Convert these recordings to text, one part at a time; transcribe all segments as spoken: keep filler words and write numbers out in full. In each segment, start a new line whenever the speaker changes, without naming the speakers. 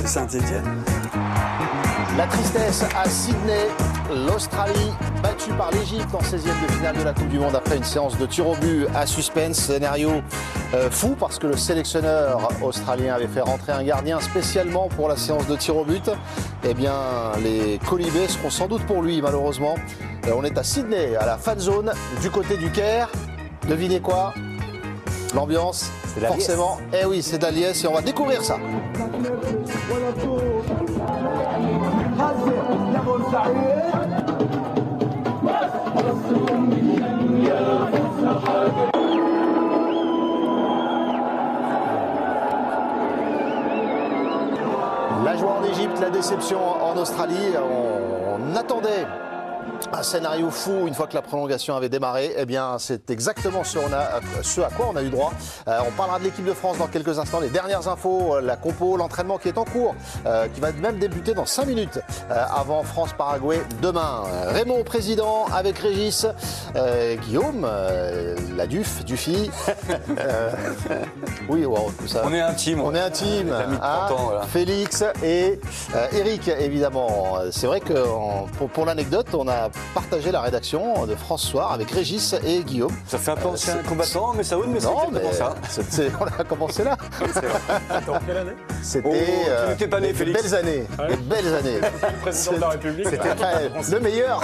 Saint-Étienne.
La tristesse à Sydney, l'Australie battue par l'Égypte en seizième de finale de la Coupe du Monde après une séance de tir au but à suspense. Scénario euh, fou parce que le sélectionneur australien avait fait rentrer un gardien spécialement pour la séance de tir au but. Eh bien, les colibés seront sans doute pour lui malheureusement. Euh, on est à Sydney, à la fan zone, du côté du Caire. Devinez quoi ? L'ambiance, forcément. Eh oui, c'est d'Aliès et on va découvrir ça. La joie en Égypte, la déception en Australie. On, on attendait un scénario fou une fois que la prolongation avait démarré. Eh bien, c'est exactement ce, on a, ce à quoi on a eu droit. Euh, on parlera de l'équipe de France dans quelques instants. Les dernières infos, la compo, l'entraînement qui est en cours, euh, qui va même débuter dans cinq minutes euh, avant France-Paraguay demain. Raymond, président, avec Régis, euh, Guillaume, euh, la Duf, Dufy. Euh, oui, wow, tout ça.
On est intime.
On est intime.
Hein, ans, voilà.
Félix et euh, Eric, évidemment. C'est vrai que en, pour, pour l'anecdote, on a partagé la rédaction de France Soir avec Régis et Guillaume.
Ça fait un peu ancien euh, combattant, mais ça ou mais c'est exactement ça.
C'est, on a commencé là.
C'était en quelle année ?
C'était
oh,
euh,
tu pas né,
des
Félix.
belles années.
Ah oui.
Des belles années.
Président de la République.
C'était euh, le meilleur.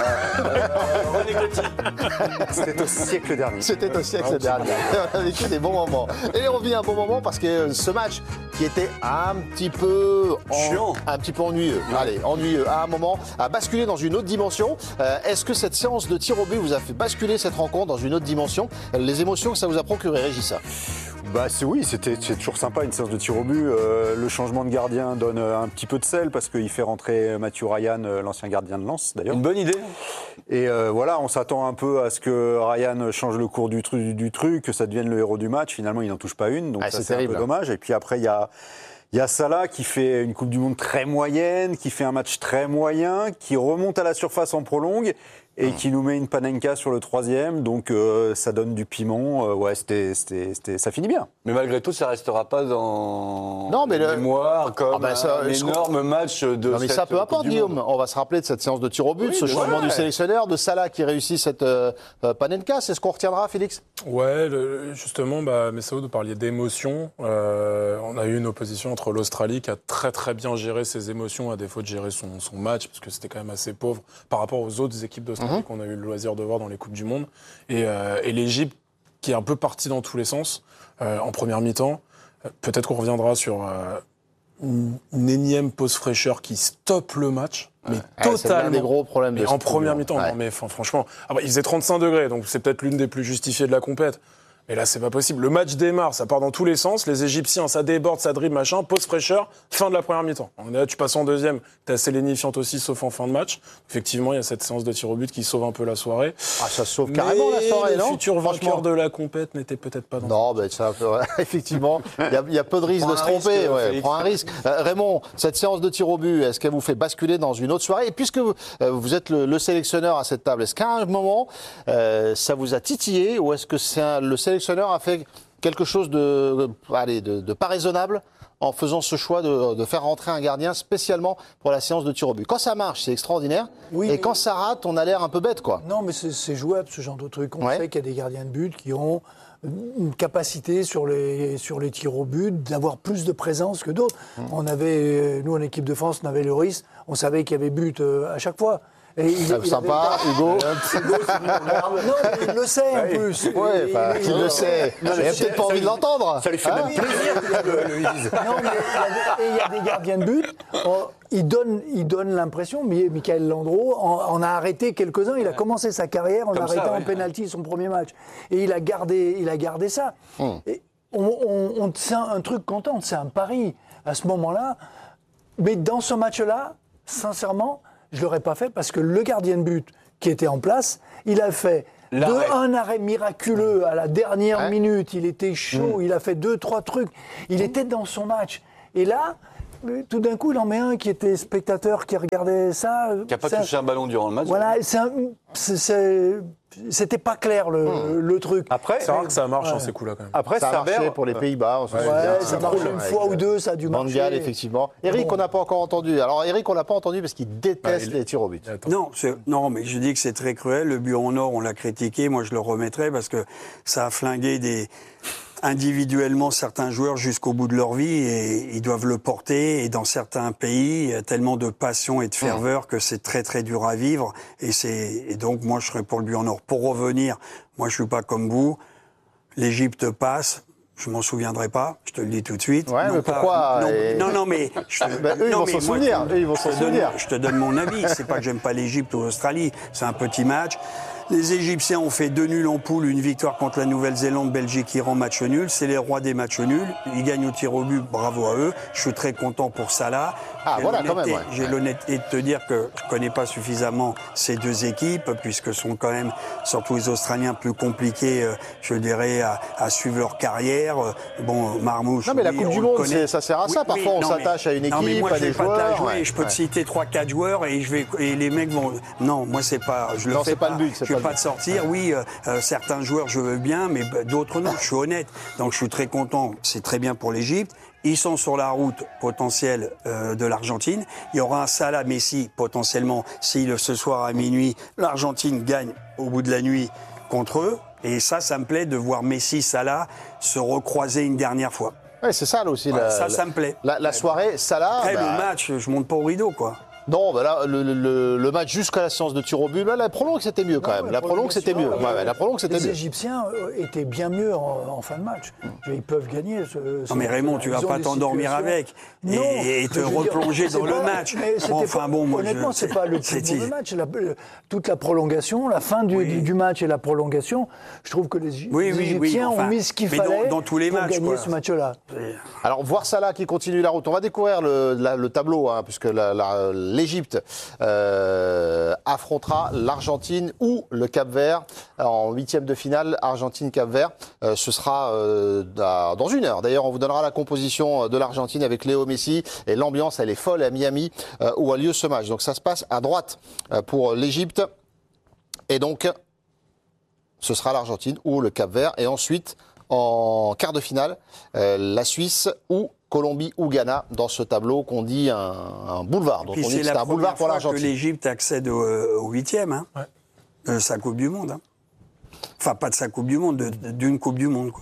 René Coty.
C'était au siècle dernier.
C'était au siècle dernier. On a vécu des bons moments. Et on vit un bon moment parce que ce match qui était un petit peu en,
chiant,
un petit peu ennuyeux. Ouais. Allez, ennuyeux à un moment, a basculé dans une autre dimension. Euh, est-ce que cette séance de tir au but vous a fait basculer cette rencontre dans une autre dimension ? Les émotions que ça vous a procuré, Régis ?
Bah c'est oui, c'était c'est toujours sympa une séance de tir au but. Euh, le changement de gardien donne un petit peu de sel parce qu'il fait rentrer Mathieu Ryan, l'ancien gardien de Lens d'ailleurs.
Une bonne idée.
Et euh, voilà, on s'attend un peu à ce que Ryan change le cours du, tru- du truc, que ça devienne le héros du match. Finalement, il n'en touche pas une, donc
ah,
ça
c'est,
c'est
terrible.
un peu dommage. Et puis après, il y a Il y a Salah qui fait une Coupe du Monde très moyenne, qui fait un match très moyen, qui remonte à la surface en prolongue et qui nous met une panenka sur le troisième. Donc euh, ça donne du piment. Euh, ouais, c'était, c'était, c'était, ça finit bien.
Mais malgré tout, ça restera pas dans
non, mais
le
le...
mémoire comme ah ben ça, un énorme match de.
Non mais ça peu importe, Guillaume. On va se rappeler de cette séance de tir au but, oui, ce changement ouais. du sélectionneur, de Salah qui réussit cette euh, panenka. C'est ce qu'on retiendra, Félix ?
Ouais, le, justement, bah, Messaoud, vous parliez d'émotions. Euh, on a eu une opposition entre l'Australie qui a très très bien géré ses émotions à défaut de gérer son, son match parce que c'était quand même assez pauvre par rapport aux autres équipes d'Australie mm-hmm. qu'on a eu le loisir de voir dans les Coupes du Monde. Et, euh, et l'Égypte qui est un peu partie dans tous les sens euh, en première mi-temps. Peut-être qu'on reviendra sur euh, une, une énième pause fraîcheur qui stoppe le match. Mais
ouais,
totalement.
C'est l'un des gros problèmes.
Mais en première mi-temps, ouais. non, mais franchement, ah bah, il faisait trente-cinq degrés, donc c'est peut-être l'une des plus justifiées de la compète. Mais là, c'est pas possible. Le match démarre, ça part dans tous les sens. Les Égyptiens, ça déborde, ça dribble, machin. Pause fraîcheur, fin de la première mi-temps. On est là, tu passes en deuxième, t'es assez lénifiante aussi, sauf en fin de match. Effectivement, il y a cette séance de tir au but qui sauve un peu la soirée.
Ah, ça sauve mais carrément la soirée, non ?
Le futur vainqueur de la compète n'était peut-être pas dans.
Non, ben ça, effectivement, il y, y a peu de risque de se tromper. Ouais, prends un risque. Euh, Raymond, cette séance de tir au but, est-ce qu'elle vous fait basculer dans une autre soirée ? Et puisque vous, euh, vous êtes le, le sélectionneur à cette table, est-ce qu'à un moment, euh, ça vous a titillé ou est-ce que c'est un, le sélectionneur a fait quelque chose de, allez, de, de pas raisonnable en faisant ce choix de, de faire rentrer un gardien spécialement pour la séance de tir au but. Quand ça marche, c'est extraordinaire. Oui, et quand ça rate, on a l'air un peu bête, quoi.
Non, mais c'est, c'est jouable, ce genre de truc. On
ouais.
sait qu'il y a des gardiens de but qui ont une capacité sur les, sur les tirs au but d'avoir plus de présence que d'autres. Mmh. On avait, nous, en équipe de France, on avait Lloris, on savait qu'il y avait but à chaque fois.
Et il, il sympa, avait... Hugo.
Hugo non, mais il le sait en plus.
Oui, enfin, il, il, il le sait. Il n'a peut-être pas envie de l'entendre.
Ça lui fait même plaisir qu'il le dise.
Non, mais il y a des gardiens de but. Il donne, il donne l'impression, Michael Landreau en a arrêté quelques-uns. Il a commencé sa carrière en Comme arrêtant ça, ouais. en pénalty son premier match. Et il a gardé, il a gardé ça. Hum. Et on, on, on, c'est un truc content, c'est un pari à ce moment-là. Mais dans ce match-là, sincèrement, je ne l'aurais pas fait parce que le gardien de but qui était en place, il a fait de, un arrêt miraculeux à la dernière ouais. minute. Il était chaud, mmh. il a fait deux, trois trucs. Il mmh. était dans son match. Et là, mais tout d'un coup, il en met un qui était spectateur, qui regardait ça.
Qui n'a pas touché un ballon durant le match.
Voilà, c'est un, c'est, c'est, c'était pas clair le, mmh. le truc.
Après,
c'est rare que ça marche
ouais.
dans ces coups-là quand même.
Après, ça a marché pour les Pays-Bas. On se
ouais, ouais, ça marche une fois ou deux, ça a dû marcher.
Mondial, effectivement. Eric, bon. on n'a pas encore entendu. Alors, Eric, on l'a pas entendu parce qu'il déteste bah, il... les tirs au but.
Non, non, mais je dis que c'est très cruel. Le but en or, on l'a critiqué. Moi, je le remettrai parce que ça a flingué des... individuellement certains joueurs jusqu'au bout de leur vie et ils doivent le porter. Et dans certains pays, il y a tellement de passion et de ferveur mmh. que c'est très très dur à vivre. Et, c'est, et donc moi je serais pour le but en or. Pour revenir, moi je suis pas comme vous. L'Égypte passe. Je m'en souviendrai pas, je te le dis tout de suite.
Ouais,
non,
mais
pas,
pourquoi
non,
et...
non, non, mais je,
bah, eux,
non,
ils vont
mais
s'en
moi,
souvenir.
Je,
eux, ils vont s'en
je
souvenir.
Donne, je te donne mon avis. C'est pas que j'aime pas l'Égypte ou l'Australie. C'est un petit match. Les Égyptiens ont fait deux nuls en poule, une victoire contre la Nouvelle-Zélande, Belgique, Iran, match nul. C'est les rois des matchs nuls. Ils gagnent au tir au but, bravo à eux. Je suis très content pour Salah.
Ah, voilà, quand même. Ouais.
J'ai l'honnêteté de te dire que je connais pas suffisamment ces deux équipes, puisque sont quand même, surtout les Australiens, plus compliqués, je dirais, à, à suivre leur carrière. Bon, Marmouche.
Non, mais
oui,
la Coupe du Monde, c'est, ça sert à ça. Oui, Parfois, oui, on non, s'attache
mais,
à une équipe,
non, mais moi,
à des
je vais
joueurs.
Pas te la jouer,
ouais,
je peux
ouais.
te citer trois quatre joueurs et, je vais, et les mecs vont. Non, moi, c'est pas. Je le
non,
fais
c'est pas, pas le but.
Je ne vais pas te sortir. Ouais. Oui, euh, certains joueurs, je veux bien, mais d'autres non. Je suis honnête. Donc, je suis très content. C'est très bien pour l'Égypte. Ils sont sur la route potentielle euh, de l'Argentine. Il y aura un Salah Messi potentiellement si le, ce soir à minuit l'Argentine gagne au bout de la nuit contre eux. Et ça, ça me plaît de voir Messi, Salah se recroiser une dernière fois.
Ouais, c'est ça là aussi.
Ouais,
la,
ça,
la,
ça me plaît.
La, la soirée, Salah.
Après
bah...
le match, je monte pas au rideau, quoi.
Non, bah là, le, le, le match jusqu'à la séance de tir au but, là, la prolongue, c'était mieux quand non, même. La prolongue, c'était mieux. Ouais, ouais, la prolongue, c'était
les
mieux.
Égyptiens étaient bien mieux en, en fin de match. Ils peuvent gagner. Ce, ce
non, mais Raymond, tu vas pas t'endormir avec et, non, et te replonger dire, dans le pas, match.
Bon, enfin, pas, bon, moi, honnêtement, je... c'est pas le plus bon match. La, toute la prolongation, la fin du, oui. du, du match et la prolongation, je trouve que les,
oui,
les
oui,
Égyptiens
oui, enfin,
ont mis ce qu'il fallait
dans, dans tous les
pour
matchs,
gagner
quoi.
ce match-là.
Alors, voir Salah qui continue la route. On va découvrir le, la, le tableau, hein, puisque la, la, l'Égypte Euh, affrontera l'Argentine ou le Cap-Vert en huitième de finale. Argentine-Cap-Vert, euh, ce sera euh, dans une heure. D'ailleurs, on vous donnera la composition de l'Argentine avec Léo Messi et l'ambiance, elle est folle à Miami euh, où a lieu ce match. Donc ça se passe à droite euh, pour l'Égypte et donc ce sera l'Argentine ou le Cap-Vert et ensuite en quart de finale euh, la Suisse ou Colombie ou Ghana dans ce tableau qu'on dit un, un boulevard. Donc on dit que c'est un boulevard pour l'Argentine.
C'est que l'Égypte accède au, au huitième hein, ouais. de sa Coupe du Monde. Hein. Enfin, pas de sa Coupe du Monde, de, d'une Coupe du Monde. Quoi.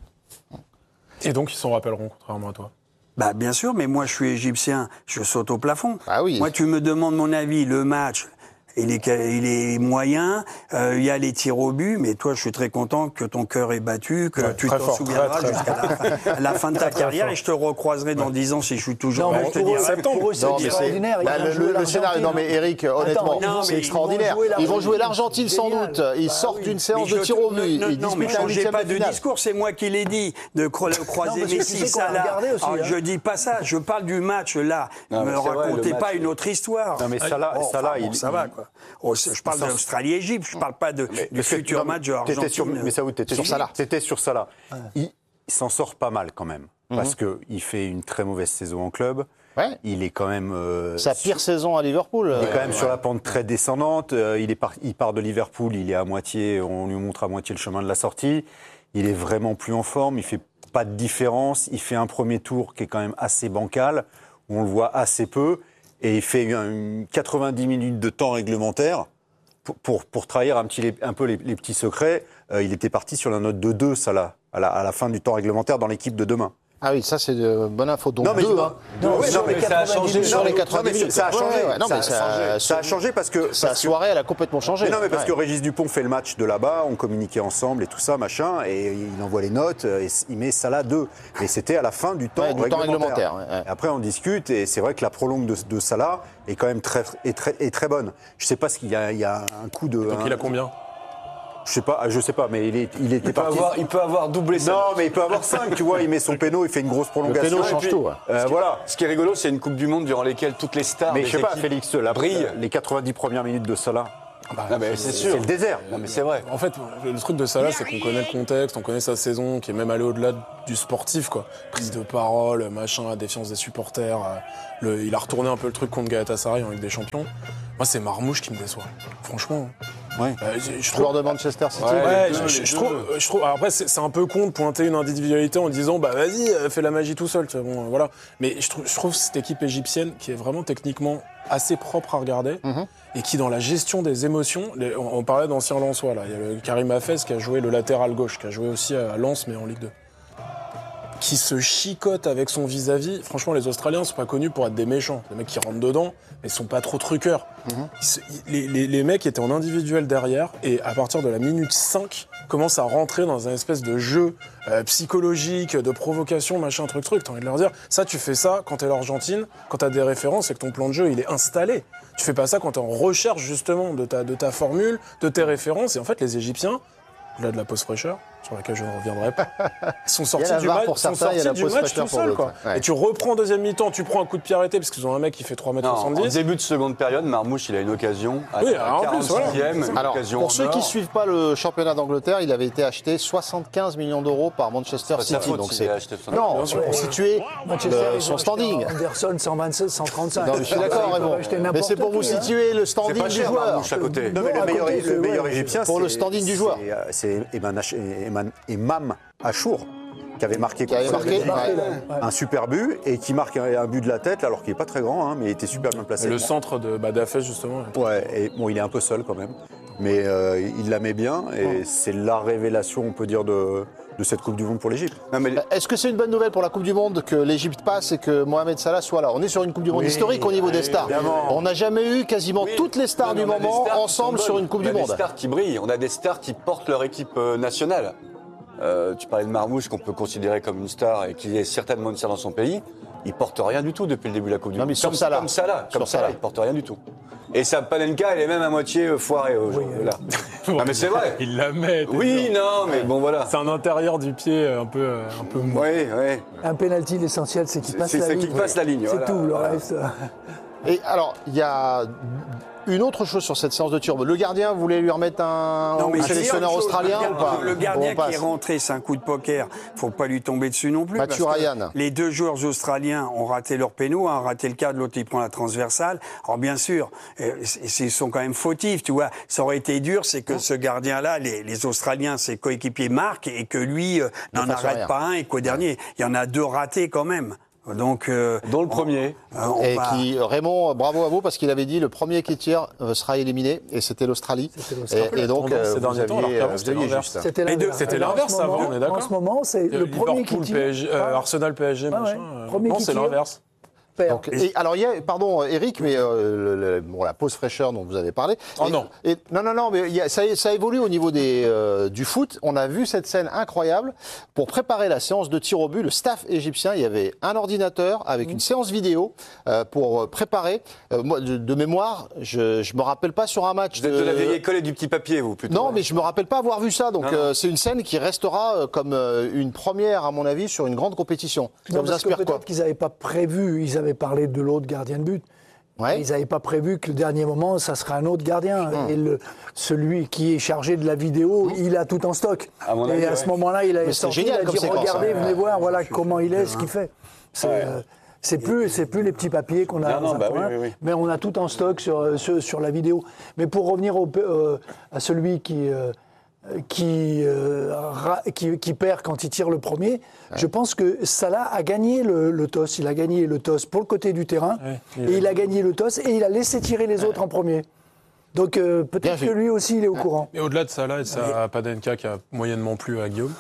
Et donc ils s'en rappelleront, contrairement à toi.
Bah bien sûr, mais moi je suis égyptien, je saute au plafond.
Ah oui.
Moi tu me demandes mon avis, le match. Il est, il est moyen, euh, il y a les tirs au but, mais toi, je suis très content que ton cœur est battu, que ouais, tu t'en fort, souviendras très, très jusqu'à la fin, la fin de ta carrière, et je te recroiserai dans dix ans si je suis toujours
là.
Je te dirai.
Pour eux, c'est extraordinaire.
Bah, le, le, le scénario, non mais Eric, honnêtement, Attends, c'est extraordinaire. Ils vont jouer l'Argentine sans doute. Ils bah, sortent d'une oui. séance de tir au but. Ils
non, mais changez pas de discours, c'est moi qui l'ai dit, de croiser Messi, Salah. Je dis pas ça, je parle du match là. Ne me racontez pas une autre histoire.
Non mais Salah,
ça va quoi. Je parle d'Australie-Égypte, je ne parle pas de, mais, du futur match de l'Argentine.
Mais ça, t'étais sur Salah. T'étais sur Salah. Ouais. Il, il s'en sort pas mal quand même, mm-hmm. parce qu'il fait une très mauvaise saison en club.
Ouais.
Il est quand même... Euh,
Sa pire sur, saison à Liverpool.
Il est quand
euh,
même ouais. sur la pente très descendante. Euh, il, est par, il part de Liverpool, il est à moitié, on lui montre à moitié le chemin de la sortie. Il est vraiment plus en forme, il fait pas de différence. Il fait un premier tour qui est quand même assez bancal, où on le voit assez peu. Et il fait une quatre-vingt-dix minutes de temps réglementaire. Pour, pour, pour trahir un, petit, un peu les, les petits secrets, euh, il était parti sur la note de deux, ça là, à la, à la fin du temps réglementaire dans l'équipe de demain.
Ah oui, ça c'est de bonne info. Donc
non, mais,
deux, hein.
non, ouais, non, mais
ça a changé sur les quatre-vingt-dix minutes.
Ça a changé.
Ouais, ouais, non,
ça,
mais ça,
a changé. ça a changé parce que
sa
parce
soirée,
que,
elle a complètement changé.
Mais non, mais parce
ouais.
que Régis Dupont fait le match de là-bas, on communiquait ensemble et tout ça, machin, et il envoie les notes, et il met ça là deux. Et c'était à la fin du temps
ouais, du
réglementaire.
Temps réglementaire ouais, ouais.
Et après, on discute, et c'est vrai que la prolongue de, de Salah est quand même très, est très, est très bonne. Je sais pas s'il y a, il y a un coup de.
Donc
un,
il a combien?
Je sais pas, je sais pas, mais il, est, il était
il peut
parti.
Avoir, il peut avoir doublé ça.
Non, mais il peut avoir cinq, tu vois. Il met son péno, il fait une grosse prolongation.
Le péno change
puis,
tout. Ouais.
Euh,
ce, qui,
voilà.
ce qui est rigolo, c'est une Coupe du Monde durant laquelle toutes les stars.
Mais je sais pas,
équipes
Félix, la
brillent.
Les quatre-vingt-dix premières minutes de Salah.
Bah,
Non, mais c'est sûr.
C'est le désert.
Non, mais c'est vrai.
En fait, le truc de Salah, c'est qu'on connaît le contexte, on connaît sa saison, qui est même allé au-delà du sportif, quoi. Prise de parole, machin, la défiance des supporters. euh, Le, il a retourné un peu le truc contre Galatasaray en Ligue des Champions. Moi, c'est Marmouche qui me déçoit. Franchement.
Ouais.
Euh, je, je
Joueur
trouve.
de Manchester City.
Ouais.
Ouais,
les
je,
deux,
je-
les
je
deux.
trouve, je trouve. Après, c'est c'est un peu con de pointer une individualité en disant, bah vas-y, euh, fais la magie tout seul. Tu vois, bon, voilà. Mais je trouve, je trouve cette équipe égyptienne qui est vraiment techniquement assez propre à regarder et qui, dans la gestion des émotions, les- on, on parlait d'anciens Lensois là. Il y a le Karim Hafez qui a joué le latéral gauche, qui a joué aussi à Lens, mais en Ligue deux. Qui se chicote avec son vis-à-vis. Franchement, les Australiens sont pas connus pour être des méchants. Les mecs qui rentrent dedans, mais ils sont pas trop truqueurs. Ils se- ils- les, les- les mecs étaient en individuel derrière, et à partir de la minute cinq, commencent à rentrer dans un espèce de jeu euh, psychologique, de provocation, machin, truc, truc. T'as envie de leur dire, ça, tu fais ça quand t'es l'Argentine, quand t'as des références et que ton plan de jeu, il est installé. Tu fais pas ça quand t'es en recherche, justement, de ta, de ta formule, de tes références. Et en fait, les Égyptiens, là de la pause fraîcheur, sur laquelle je ne reviendrai pas, ils sont sortis
la
du
V A R
match,
pour
sont
certains, il y a
sortis
la
du
pause
match
fraîcheur
tout
pour
seul,
d'autres.
quoi.
Ouais.
Et tu reprends deuxième mi-temps, tu prends un coup de pied arrêté, parce qu'ils ont un mec qui fait trois mètres
Non, en
soixante-dix.
début de seconde période, Marmouche, il a une occasion. À
Oui,
la
alors en plus, voilà.
quarante-sixième, une
Alors,
occasion
pour
en
ceux qui
or.
suivent pas le championnat d'Angleterre, il avait été acheté soixante-quinze millions d'euros par Manchester
pas sa
City.
faute
Donc
s'il
c'est
a acheté ça.
non,
Bien sûr.
pour situer
Manchester,
le-
ils ont
son
acheté
standing.
Anderson cent vingt-sept, cent trente-cinq.
Non, mais je suis
Ils
d'accord,
peuvent
Raymond.
acheter
Mais
n'importe
c'est pour vous
qui, hein.
situer le
C'est
standing
pas
du
cher,
joueur.
Marmouche, à côté.
Non, mais le
à
meilleur,
côté,
le
c'est-
meilleur
ouais,
égyptien,
pour le
c'est-
standing du
c'est-
joueur.
euh, C'est Eman Ach- Eman- Emam Achour, qui avait marqué,
Qui avait
contre
marqué,
Senegal,
ouais.
Ouais.
un super but et qui marque un, un but de la tête, alors qu'il n'est pas très grand, hein, mais il était super bien placé.
Le centre de bah, d'Hafez, justement.
Ouais, et bon, il est un peu seul quand même, mais euh, il la met bien et c'est la révélation, on peut dire, de, de cette Coupe du Monde pour l'Égypte.
Non, mais
Est-ce que c'est une bonne nouvelle pour la Coupe du Monde que l'Égypte passe et que Mohamed Salah soit là? On est sur une Coupe du Monde
Oui,
historique au niveau des stars.
évidemment.
On n'a jamais eu quasiment
Oui.
toutes les stars
Non, mais
du
on a des
moment
stars qui
ensemble
sont
sur
bonnes.
une Coupe
On
du
a
Monde.
des stars qui brillent, on a des stars qui portent leur équipe euh, nationale. Euh, tu parlais de Marmouche, qu'on peut considérer comme une star et qui est certainement une star dans son pays. Il porte rien du tout depuis le début de la Coupe du
Non,
Monde.
mais sur
comme
Salah.
Comme Salah,
Sur
comme Salah,
Salah.
il porte rien du tout. Et sa Panenka, elle est même à moitié euh, foirée aujourd'hui. là. Ah, mais c'est vrai.
Il la met. t'es
Oui,
sûr.
non, mais bon voilà.
C'est un intérieur du pied un peu, euh, un peu mou.
Oui, oui.
Un penalty, l'essentiel, c'est qu'il
C'est-
passe
c'est
la
ça
ligne.
qu'il passe la ligne,
C'est
voilà.
tout, le
Voilà.
reste.
Et alors, il y a une autre chose sur cette séance de tir. Le gardien voulait lui remettre un,
Non, mais
un
c'est
sélectionneur
autre chose.
australien
Le
ou
gardien-
pas
Le gardien
On passe.
qui est rentré, c'est un coup de poker. Faut pas lui tomber dessus non plus.
Mathieu
parce que
Ryan.
Les deux joueurs australiens ont raté leur péno, un raté le cadre, l'autre il prend la transversale. Alors bien sûr, euh, c'est- ils sont quand même fautifs, tu vois. Ça aurait été dur, c'est que ce gardien-là, les, les Australiens, ses coéquipiers marquent et que lui euh, n'en
fasse rien.
arrête pas un et qu'au dernier, il y en a deux ratés quand même. Donc, euh,
Dont le premier.
euh, on
Et
va-
qui, Raymond, bravo à vous parce qu'il avait dit le premier qui tire euh, sera éliminé et c'était l'Australie.
C'était l'Australie.
Et, et donc
Tendance
euh,
ces
vous
derniers temps, alors
aviez,
qu'avant,
euh,
c'était
vous aviez
l'inverse.
juste.
C'était
Les deux,
l'inverse.
c'était
Et en
l'inverse
ce moment-
avant, on est d'accord.
En ce moment, c'est le premier qui
Liverpool,
tire.
P S G, euh, Arsenal, P S G,
Ah ouais.
machin. euh,
Premier
non,
qui
c'est
tire.
l'inverse.
Perd.
Donc, et, alors, il y a, pardon, Eric, mais euh, le- le- bon, la pause fraîcheur dont vous avez parlé.
Oh
Et-
non.
et- non, non, non, mais il y a- ça, ça évolue au niveau des, euh, du foot. On a vu cette scène incroyable. Pour préparer la séance de tir au but, le staff égyptien, il y avait un ordinateur avec une séance vidéo euh, pour euh, préparer. Euh, moi, de, de mémoire, je ne me rappelle pas sur un match.
Vous êtes de la vieille école et du petit papier, vous, plutôt.
Non, mais je me rappelle pas avoir vu ça. Donc
Non, non.
euh, c'est une scène qui restera euh, comme euh, une première, à mon avis, sur une grande compétition. Ça
Non,
vous
parce que
inspire quoi
peut-être qu'ils n'avaient pas prévu, ils avaient parlé de l'autre gardien de but.
Ouais.
Ils n'avaient pas prévu que le dernier moment, ça serait un autre gardien.
Hum.
Et le, celui qui est chargé de la vidéo, il a tout en stock.
À mon
et
avis,
à
ouais.
ce moment-là, il a
Mais c'est
sorti,
génial
il a
comme
dit
séquence,
regardez,
hein.
venez voir, voilà comment il est, ce qu'il fait. C'est euh, c'est plus, c'est plus les petits papiers qu'on a
Non,
dans
non,
un
bah
coin,
oui, oui, oui.
mais on a tout en stock sur, sur, sur la vidéo. Mais pour revenir au, euh, à celui qui, euh, qui, euh, ra- qui, qui perd quand il tire le premier, je pense que Salah a gagné le, le toss. Il a gagné le toss pour le côté du terrain,
Ouais,
et il a gagné le toss, et il a laissé tirer les autres en premier. Donc euh,
Bien
peut-être
vu.
que lui aussi, il est au courant.
Et au-delà de ça, là, et de sa Panenka qui a moyennement plu à Guillaume,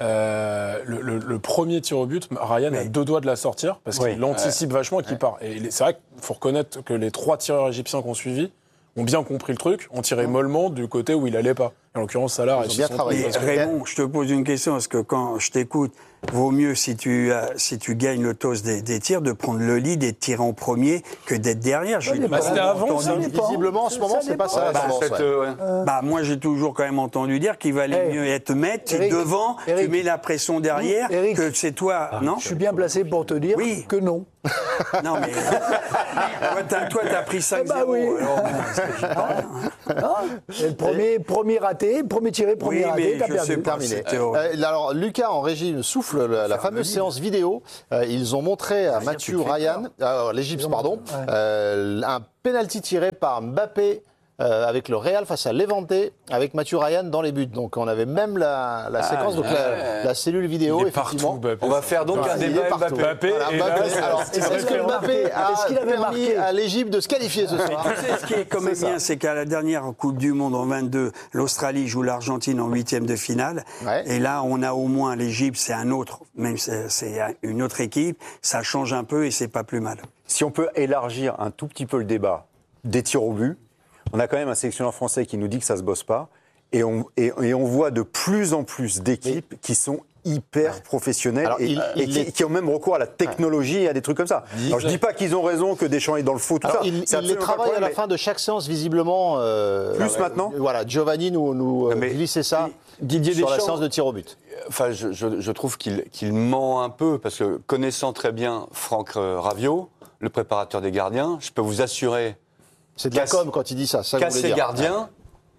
euh, le, le- le premier tir au but, Ryan a deux doigts de la sortir parce
Oui.
qu'il anticipe vachement et qu'il part. Et il est- c'est vrai qu'il faut reconnaître que les trois tireurs égyptiens qui ont suivi ont bien compris le truc, ont tiré mollement du côté où il allait pas. En l'occurrence, Salah,
Ils ont bien travaillé.
Mais Raymond, je te pose une question, parce que quand je t'écoute, vaut mieux, si tu, as, si tu gagnes le toss des, des tirs, de prendre le lead et de tirer en premier que d'être derrière. Je
bah, c'était avant, ça dépend.
Visiblement, en ce moment, c'est pas ça.
Ouais,
la tendance,
cette,
ouais.
euh, ouais.
Bah, moi, j'ai toujours quand même entendu dire qu'il valait
Hey,
mieux être maître, tu es
Eric,
devant,
Eric.
tu mets la pression derrière,
Eric.
que c'est toi, non
Je suis bien placé pour te dire
Oui.
que non.
Non, mais toi, t'as, toi, t'as pris cinq zéro.
bah oui.
alors, bon, c'est-
Ah, et le premier, premier raté, premier tiré, premier
Oui,
raté,
mais
t'as
je
perdu.
sais pas.
Terminé.
C'était horrible.
Euh, alors, Lucas en régie nous souffle la, la fameuse séance vidéo. Euh, ils ont montré à Mathieu Ryan, euh, l'Égypte, pardon, euh, un penalty tiré par Mbappé euh, avec le Real face à Levante, avec Mathieu Ryan dans les buts. Donc, on avait même la, la séquence, donc la, la cellule vidéo,
Il est
effectivement.
partout, Mbappé.
On va faire donc
Ouais,
un
il est
débat
partout.
Mbappé.
Voilà,
et
Mbappé.
là, c'est-
Alors,
c'est
est-ce
vrai
que
qu'il a
Mbappé
marqué.
a
Est-ce qu'il avait
permis
marqué
à l'Égypte de se qualifier ce soir?
Tu sais, ce qui est quand même
C'est ça.
bien, c'est qu'à la dernière Coupe du Monde en vingt-deux, l'Australie joue l'Argentine en huitième de finale.
Ouais.
Et là, on a au moins l'Égypte, c'est un autre, même c'est, c'est une autre équipe. Ça change un peu et c'est pas plus mal.
Si on peut élargir un tout petit peu le débat des tirs au but, on a quand même un sélectionneur français qui nous dit que ça se bosse pas, et on, et, et on voit de plus en plus d'équipes qui sont hyper professionnelles
Alors,
et,
il-
et
il
qui,
est-
qui ont même recours à la technologie et à des trucs comme ça. Alors je dis pas qu'ils ont raison, que Deschamps est dans le faux, tout
Alors,
ça.
il,
C'est
il les
absolument pas
travaille
le
à la
problème,
fin de chaque séance, visiblement. euh,
Plus
euh,
maintenant
Voilà, Giovanni nous, nous euh,
mais
glissait ça
Didier
sur la
Deschamps-
séance de tir au but.
Enfin, je, je- je trouve qu'il qu'il ment un peu, parce que connaissant très bien Franck euh, Raviot, le préparateur des gardiens, je peux vous assurer
C'est de la
Casse-
com quand il dit ça. ça
qu'à
vous voulez
ses
dire.
gardiens,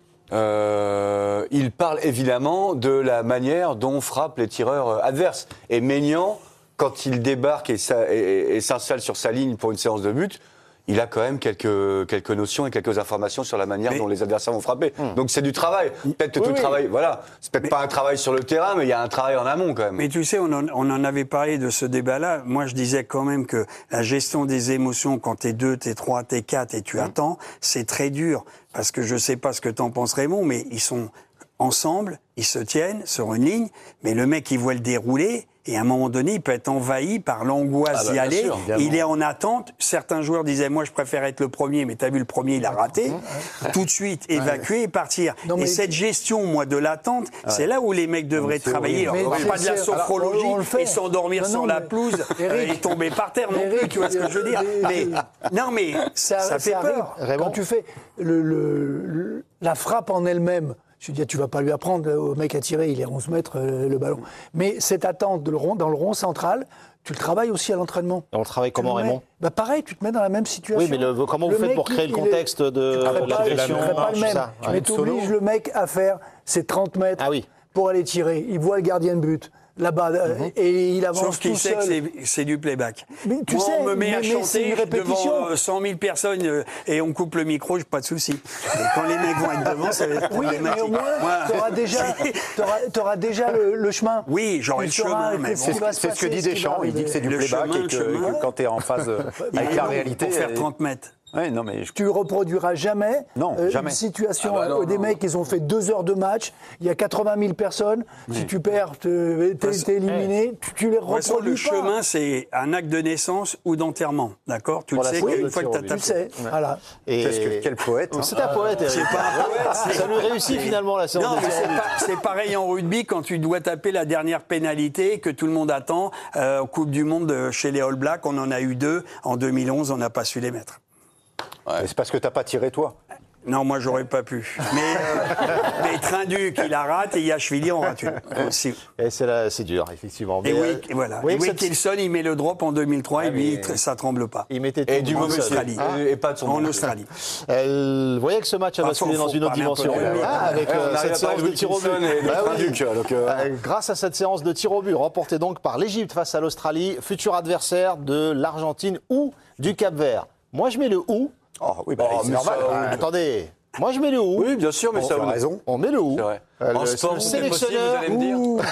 euh, il parle évidemment de la manière dont frappent les tireurs euh, adverses. Et Maignan, quand il débarque et, ça- et- et- et s'installe sur sa ligne pour une séance de but, il a quand même quelques, quelques notions et quelques informations sur la manière
Mais-
dont les adversaires vont frapper. Donc c'est du travail. Peut-être que
Oui,
tout
oui.
le travail, voilà, c'est peut-être pas un travail sur le terrain, mais il y a un travail en amont quand même.
Mais tu sais, on en, on en avait parlé de ce débat-là. Moi, je disais quand même que la gestion des émotions, quand t'es deux, t'es trois, t'es quatre et tu attends, c'est très dur. Parce que je sais pas ce que t'en penses, Raymond, mais ils sont ensemble, ils se tiennent sur une ligne, mais le mec, il voit le dérouler, et à un moment donné, il peut être envahi par l'angoisse
Ah bah,
d'y
bien
aller.
sûr,
il est en attente. Certains joueurs disaient, moi, je préfère être le premier, mais t'as vu, le premier, il a raté. Tout de suite, évacuer et partir.
Non, mais-
Et cette gestion, moi, de l'attente, c'est là où les mecs devraient travailler.
horrible.
Alors,
Mais
pas de la
c'est- alors,
sophrologie
on le fait.
et s'endormir
Non, non,
sur la
mais-
pelouse
Eric-
et tomber par terre non
Eric,
plus, tu vois ce que je veux dire.
Eric-
Mais, non, mais ça,
Ça,
fait
ça arrive.
peur.
Raymond.
Quand tu fais le, le- le- la frappe en elle-même, je veux dire, tu vas pas lui apprendre au mec à tirer, il est onze mètres euh, le ballon. Mais cette attente de le rond, dans le rond central, tu le travailles aussi à l'entraînement.
On le travaille comment,
Tu le mets-
Raymond
bah pareil, tu te mets dans la même situation.
Oui, mais le- comment vous faites
mec,
pour créer
il-
le
il
contexte
est-
de
tu
la
ferais pas,
pression,
tu ferais pas le même.
ça,
Mais
ouais.
tu obliges le mec à faire ses trente mètres
Ah oui.
pour aller tirer. Il voit le gardien de but là-bas euh, et il avance
Sauf qu'il
tout
sait que
seul.
c'est- c'est du playback.
Mais tu
Moi,
sais,
on me met
mais-
à
mais c'est
chanter
une répétition.
devant euh, cent mille personnes euh, et on coupe le micro, j'ai pas de souci. Et quand les mecs vont être devant, ça va être
Oui, mais
problématique.
au moins,
Moi-
tu auras déjà, t'auras- t'auras déjà le, le chemin.
Oui, j'aurai
Tu
le
sauras
chemin, mais
ce
bon.
qui va
C'est
se
c'est ce que
passer,
dit
ce qui va
Deschamps, il dit que c'est du
Le
playback
chemin,
et
le
que,
chemin.
que quand tu es en phase euh,
Il
avec
est
la
long
réalité.
Pour faire
euh,
trente mètres.
ouais, non, mais je-
Tu reproduiras jamais,
Non,
euh,
jamais.
une situation
Ah bah non,
où des
non.
mecs, ils ont fait deux heures de match, il y a quatre-vingt mille personnes, si tu perds, te- t'es t'es éliminé, tu, tu les
De toute façon,
reproduis
le
pas.
chemin, c'est un acte de naissance ou d'enterrement. D'accord. Tu
Pour
le
la
sais
séance
qu'une
de
fois que
tir au
tu
but.
as
Tu sais, voilà.
Et...
Qu'est-ce que- quel poète, hein.
C'est un poète, Eric.
C'est pas un poète, c'est-
Ça lui réussit finalement la séance
Non,
de
mais
tir au
c'est,
but.
pas- c'est pareil en rugby quand tu dois taper la dernière pénalité que tout le monde attend. Euh, Coupe du Monde euh, chez les All Blacks, on en a eu deux. En deux mille onze, on n'a pas su les mettre.
Mais c'est parce que t'as pas tiré toi.
Non, moi, j'aurais pas pu. Mais, euh, mais Trinduc, il la rate et Yachvili en rate une aussi.
Et c'est là- c'est dur, effectivement.
Et
Mais,
oui,
euh,
voilà.
vous voyez
Et
que cette-
Wilkinson, il met le drop en deux mille trois et lui,
mais-
ça tremble pas.
il mettait
Et
tout
du
le monde
mauvais
seul.
Australie.
Ah.
Et pas de son
En
nom.
Australie.
Euh, vous voyez que ce match a
Bah,
basculé
faut-
dans
faut
une autre
parler un peu
dimension.
de rugby.
Ah, avec
Ouais,
euh,
on arrive
cette
à
séance
parler
de tir au but.
Wilkinson et de
Bah oui.
Trinduc, donc, euh,
Euh, grâce à cette séance de tir au but remportée donc par l'Égypte face à l'Australie, futur adversaire de l'Argentine ou du Cap-Vert. Moi, je mets le ou.
Oh, oui, bah,
Oh,
c'est
mais
normal.
ça,
Euh, attendez, moi je mets le ou.
Oui, bien sûr, mais
Bon,
ça
tu as
vous
raison.
On met le ou.
C'est vrai.
Euh,
En
le,
sport,
le
vous aimez aussi,
sélectionneur,
vous allez me dire.
ouh,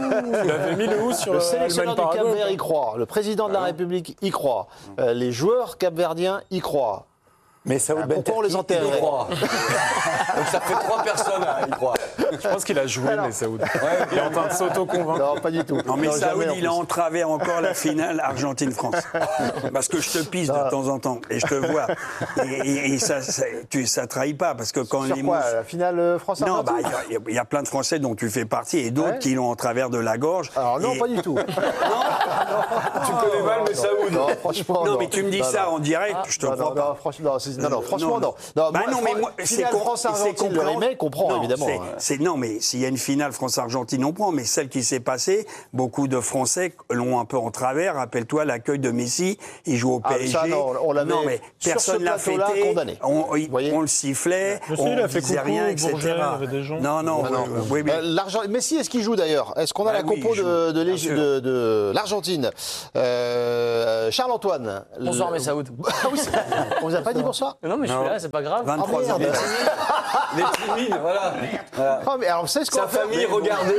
Il avait mis le ou sur
le
euh,
sélectionneur du
Allemagne-Paraguay,
Cap-Vert y croit, le président de la République y croit, euh, les joueurs capverdiens y croient.
Mais ça
Ah, pourquoi on les enterrerait?
Donc ça fait trois personnes à y croire.
Je pense qu'il a joué, mais Saoud. Il est en train de s'auto-convaincre.
Non, pas du tout.
Non, mais
Non,
Saoud,
jamais, en
il a
plus.
entravé encore la finale Argentine-France. Parce que je te pisse de temps en temps, et je te vois. Et, et- et ça, ça, tu, ça trahit pas, parce que quand
Sur
les
quoi,
mots-
la finale euh,
Non,
France-Argentine?
bah, il y a- il y, a plein de Français dont tu fais partie, et d'autres
Ouais.
qui l'ont en travers de la gorge.
Alors non,
Et-
pas du tout.
Tu connais mal, mais Saoud.
Non, franchement,
Non, mais tu me dis
Non,
ça
non.
en direct, je te
Non,
crois
non,
pas.
non, franchement, non, c'est- non, non,
Euh,
franchement,
non,
non. Non,
Bah
moi,
non, mais
Fran-
moi, c'est
finale
con-
France-Argentine,
c'est
le
compréhensible.
remake, on prend,
Non,
évidemment.
c'est-
Ouais.
c'est- non, mais s'il y a une finale France-Argentine, on prend. Mais celle qui s'est passée, beaucoup de Français l'ont un peu en travers. Rappelle-toi l'accueil de Messi, il joue au
Ah,
P S G.
ça, non, on l'avait,
Non, mais
sur
personne
ce
l'a
plateau-là,
fêté.
condamné.
On, il-
voyez
on le sifflait,
Je sais,
on
il a fait
disait
coucou,
rien, et cetera.
Bourget, il y avait des gens.
Non, non,
Ah non.
euh, oui, mais-
Euh, l'Argent- Messi, est-ce qu'il joue d'ailleurs? Est-ce qu'on a
Ah
la
oui,
compo
il joue,
de, de,
bien
l'Égy-
sûr.
de- de l'Argentine? Euh, Charles-Antoine.
Bonsoir,
le-
mes Saoud.
Ah oui, c'est- on vous a pas dit bonsoir?
Non, mais je suis là, c'est pas grave.
vingt-trois
Ah,
ans.
merde.
Les timides, voilà. Voilà.
Ah, mais alors, vous savez ce qu'on
Sa
va faire?
famille, regardez.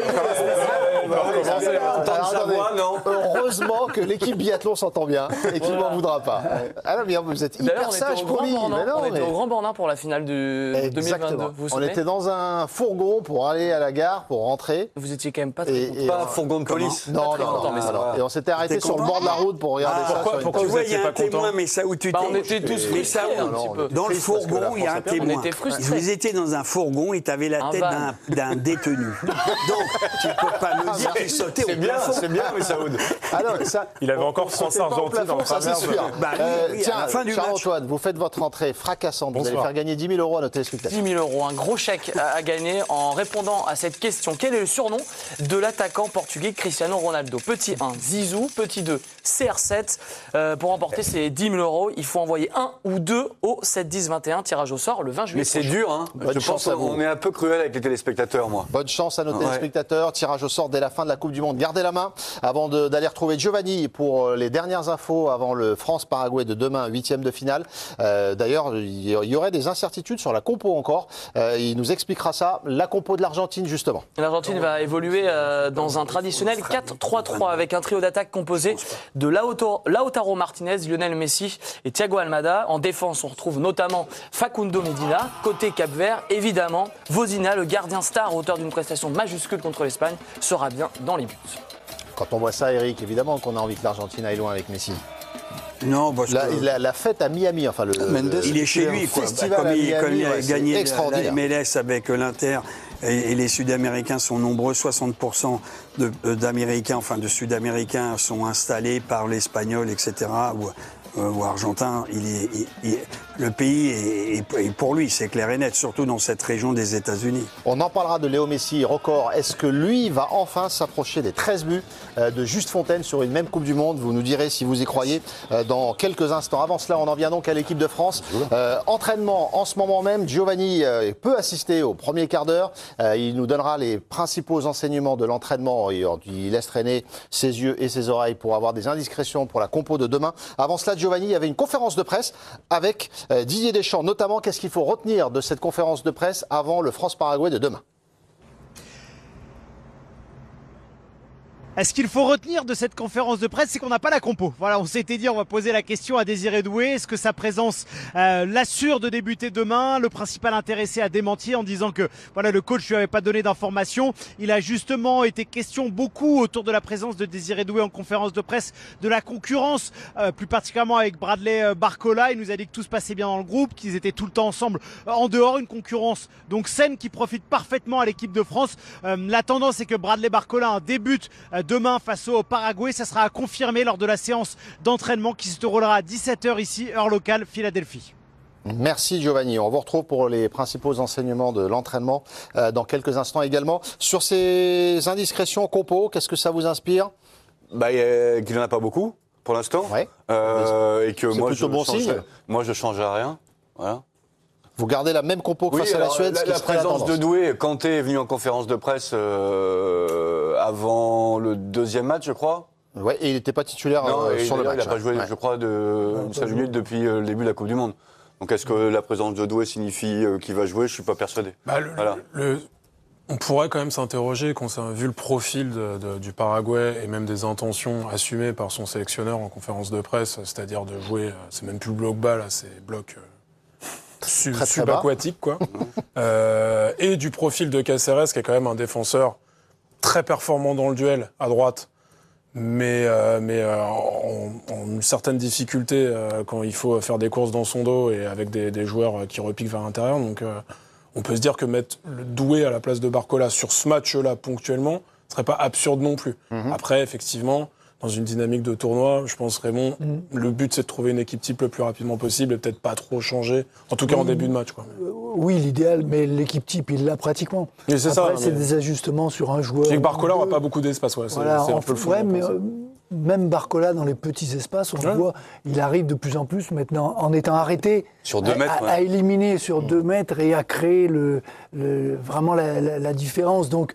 Alors,
Entendre sa
attendez.
voix, non.
Heureusement que l'équipe biathlon s'entend bien et qu'il ne m'en voudra pas. Ah non, mais vous êtes
D'ailleurs,
hyper
on était
sage,
au Grand
promis.
Bornand.
Mais non,
On était
mais-
au Grand Bornand pour la finale du deux mille vingt-deux.
Exactement.
Vous vous
On
souvenez
était dans un fourgon pour aller à la gare, pour rentrer.
Vous étiez quand même pas très
Et,
content.
et-
Pas un fourgon de police.
non,
très
non,
content,
non,
mais
non,
ça
non.
va.
Et on s'était arrêté
T'es
sur le
content
bord de la route pour regarder
Ah,
ça.
pourquoi-
sur une-
pourquoi
Tu
vous
vois, il y
étiez
a
pas
un témoin,
content
mais ça où tu
Bah,
t'es-
on était tous
Mais
frustrés
ça,
un
non,
petit
non,
peu.
Dans le
triste parce que la
fourgon, il y a
France
un
a perdu.
témoin.
On était frustrés.
Vous étiez dans un fourgon, il t'avait la
Un
tête
van.
d'un- d'un détenu. Donc, tu peux pas me dire qu'il sautait
C'est
au
bien,
plafond.
c'est bien, mais Saoud.
Ah non, ça,
Il avait
on-
encore
on sautait pas au
France-Argentine
plafond,
en
ça, c'est
travers.
sûr.
Bah oui,
Euh,
oui, à
tiens,
la fin du match.
Charles-Antoine, vous faites votre entrée fracassante. Vous allez
Bonsoir.
faire gagner dix mille euros à nos téléspectateurs.
dix mille euros, un gros chèque à à gagner en répondant à cette question. Quel est le surnom de l'attaquant portugais Cristiano Ronaldo? Petit un, Zizou. Petit deux, C R sept. Euh, pour remporter ces dix mille euros, il faut envoyer un ou deux au sept dix vingt et un. Tirage au sort le vingt juillet
Mais c'est
prochain.
dur, hein.
Bonne
Je
chance
pense
à vous.
qu'on est un peu cruel avec les téléspectateurs, moi.
Bonne chance à nos
Ouais.
téléspectateurs. Tirage au sort dès la fin de la Coupe du Monde. Gardez la main avant de- d'aller retrouver Giovanni pour euh, les dernières infos avant le France-Paraguay de demain, huitième de finale. Euh, D'ailleurs, il y aurait des incertitudes sur la compo encore. Euh, il nous expliquera ça. La compo de l'Argentine, justement.
L'Argentine va évoluer euh, dans un traditionnel quatre trois trois avec un trio d'attaque composé de Lautaro, Lautaro Martinez, Lionel Messi et Thiago Almada. En défense, on retrouve notamment Facundo Medina. Côté Cap-Vert, évidemment, Vozina, le gardien star, auteur d'une prestation majuscule contre l'Espagne, sera bien dans les buts.
Quand on voit ça, Eric, évidemment qu'on a envie que l'Argentine aille loin avec Messi.
Non, parce
La,
que
la- la fête à Miami, enfin le, le-
il est chez lui, quoi.
festival
Comme
à
il, comme
Miami,
il a
ouais, c'est
gagné la- la
extraordinaire.
M L S avec l'Inter et, et les Sud-Américains sont nombreux, soixante pour cent de- d'Américains, enfin de Sud-Américains sont installés par l'Espagnol, et cetera. Ou, euh, ou Argentin, il est, il- il- le pays est, est- est pour lui, c'est clair et net, surtout dans cette région des États-Unis.
On en parlera de Léo Messi, record. Est-ce que lui va enfin s'approcher des treize buts euh, de Juste Fontaine sur une même Coupe du Monde? Vous nous direz si vous y croyez euh, dans quelques instants. Avant cela, on en vient donc à l'équipe de France. Euh, entraînement en ce moment même. Giovanni euh, peut assister au premier quart d'heure. Euh, il nous donnera les principaux enseignements de l'entraînement. Il, il laisse traîner ses yeux et ses oreilles pour avoir des indiscrétions pour la compo de demain. Avant cela, Giovanni, il y avait une conférence de presse avec euh, Didier Deschamps. Notamment, qu'est-ce qu'il faut retenir de cette conférence de presse avant le France-Paraguay de demain?
Ce qu'il faut retenir de cette conférence de presse, c'est qu'on n'a pas la compo. Voilà, on s'était dit, on va poser la question à Désiré Doué. Est-ce que sa présence euh, l'assure de débuter demain? Le principal intéressé a démenti en disant que voilà, le coach lui avait pas donné d'informations. Il a justement été question beaucoup autour de la présence de Désiré Doué en conférence de presse, de la concurrence, euh, plus particulièrement avec Bradley euh, Barcola. Il nous a dit que tout se passait bien dans le groupe, qu'ils étaient tout le temps ensemble euh, en dehors, une concurrence donc saine qui profite parfaitement à l'équipe de France. Euh, la tendance, c'est que Bradley Barcola un débute euh, demain face au Paraguay. Ça sera à confirmer lors de la séance d'entraînement qui se déroulera à dix-sept heures ici, heure locale, Philadelphie.
Merci Giovanni. On vous retrouve pour les principaux enseignements de l'entraînement euh, dans quelques instants également. Sur ces indiscrétions compo, qu'est-ce que ça vous inspire?
Bah, euh, qu'il n'en a pas beaucoup, pour l'instant.
Ouais.
Euh, et que
C'est
moi,
plutôt
je
bon
change,
signe.
moi, je change à rien. Voilà.
Vous gardez la même compo que face à la
alors,
Suède,
la,
ce qui
la
serait
présence de
tendance.
Doué, Kanté est venu en conférence de presse euh, avant le deuxième match, je crois.
Ouais, et il n'était pas titulaire
Non,
euh,
et
sur le
d'ailleurs,
match.
il n'a pas joué,
ouais.
je crois, de une seule minute depuis euh, le début de la Coupe du Monde. Donc est-ce que la présence de Doué signifie euh, qu'il va jouer? Je ne suis pas persuadé.
Bah, le-
Voilà.
le- on pourrait quand même s'interroger, quand on a vu le profil de- de- du Paraguay et même des intentions assumées par son sélectionneur en conférence de presse, c'est-à-dire de jouer, euh, c'est même plus bloc bas, là, c'est bloc, euh, sub-
très, très bas.
subaquatique, quoi. euh, et du profil de Cáceres, qui est quand même un défenseur très performant dans le duel, à droite, mais, euh, mais euh, en, en une certaine difficulté euh, quand il faut faire des courses dans son dos et avec des, des joueurs qui repiquent vers l'intérieur. Donc euh, on peut se dire que mettre le Doué à la place de Barcola sur ce match-là ponctuellement ne serait pas absurde non plus. Mm-hmm. Après, effectivement, dans une dynamique de tournoi, je pense, Raymond, mm. le but c'est de trouver une équipe type le plus rapidement possible et peut-être pas trop changer, en tout cas oui, en début de match, quoi.
Oui, l'idéal, mais l'équipe type, il l'a pratiquement.
Mais c'est
Après,
ça,
c'est
mais...
des ajustements sur un joueur.
C'est que Barcola n'aura pas beaucoup d'espace, ouais.
Voilà,
c'est, c'est un peu le fond.
Ouais, mais euh, même Barcola, dans les petits espaces, on ouais. voit, il arrive de plus en plus maintenant, en étant arrêté,
sur deux
à,
mètres,
à,
ouais.
à éliminer sur mmh. deux mètres et à créer le, le, vraiment la, la, la différence. Donc,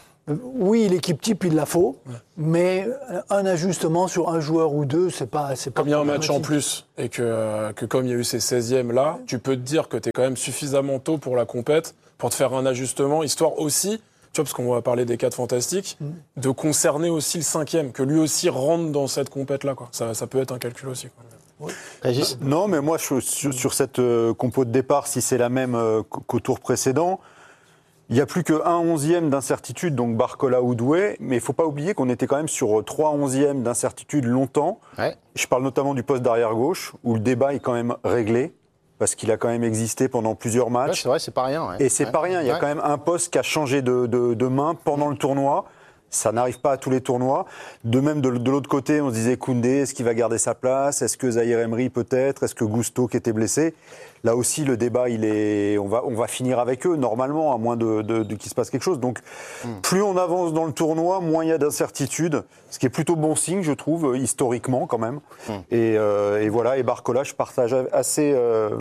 oui, l'équipe type, il la faut, ouais. mais un ajustement sur un joueur ou deux, c'est pas, c'est pas.
Comme il y a un match en plus et que, que comme il y a eu ces seizièmes là, tu peux te dire que tu es quand même suffisamment tôt pour la compète pour te faire un ajustement, histoire aussi, tu vois, parce qu'on va parler des quatre fantastiques, mmh. de concerner aussi le cinquième, que lui aussi rentre dans cette compète là, quoi. Ça, ça peut être un calcul aussi, quoi.
Oui. Non, mais moi, je, sur, sur cette euh, compo de départ, si c'est la même euh, qu'au tour précédent. Il n'y a plus qu'un onzième d'incertitude, donc Barcola ou Doué, mais il ne faut pas oublier qu'on était quand même sur trois onzièmes d'incertitude longtemps. Ouais. Je parle notamment du poste d'arrière-gauche, où le débat est quand même réglé, parce qu'il a quand même existé pendant plusieurs matchs.
Ouais, c'est vrai, c'est pas rien. Ouais.
Et c'est
ouais.
pas rien, il y a ouais. quand même un poste qui a changé de, de, de main pendant le tournoi. Ça n'arrive pas à tous les tournois. De même, de, de l'autre côté, on se disait Koundé, est-ce qu'il va garder sa place ? Est-ce que Zahir Emery peut-être ? Est-ce que Gusto qui était blessé ? Là aussi, le débat, il est, on va, on va finir avec eux normalement, à moins de, de, de qu'il se passe quelque chose. Donc, mm. plus on avance dans le tournoi, moins il y a d'incertitude, ce qui est plutôt bon signe, je trouve, historiquement quand même. Mm. Et, euh, et voilà. Et Barcola, je partage assez. Euh,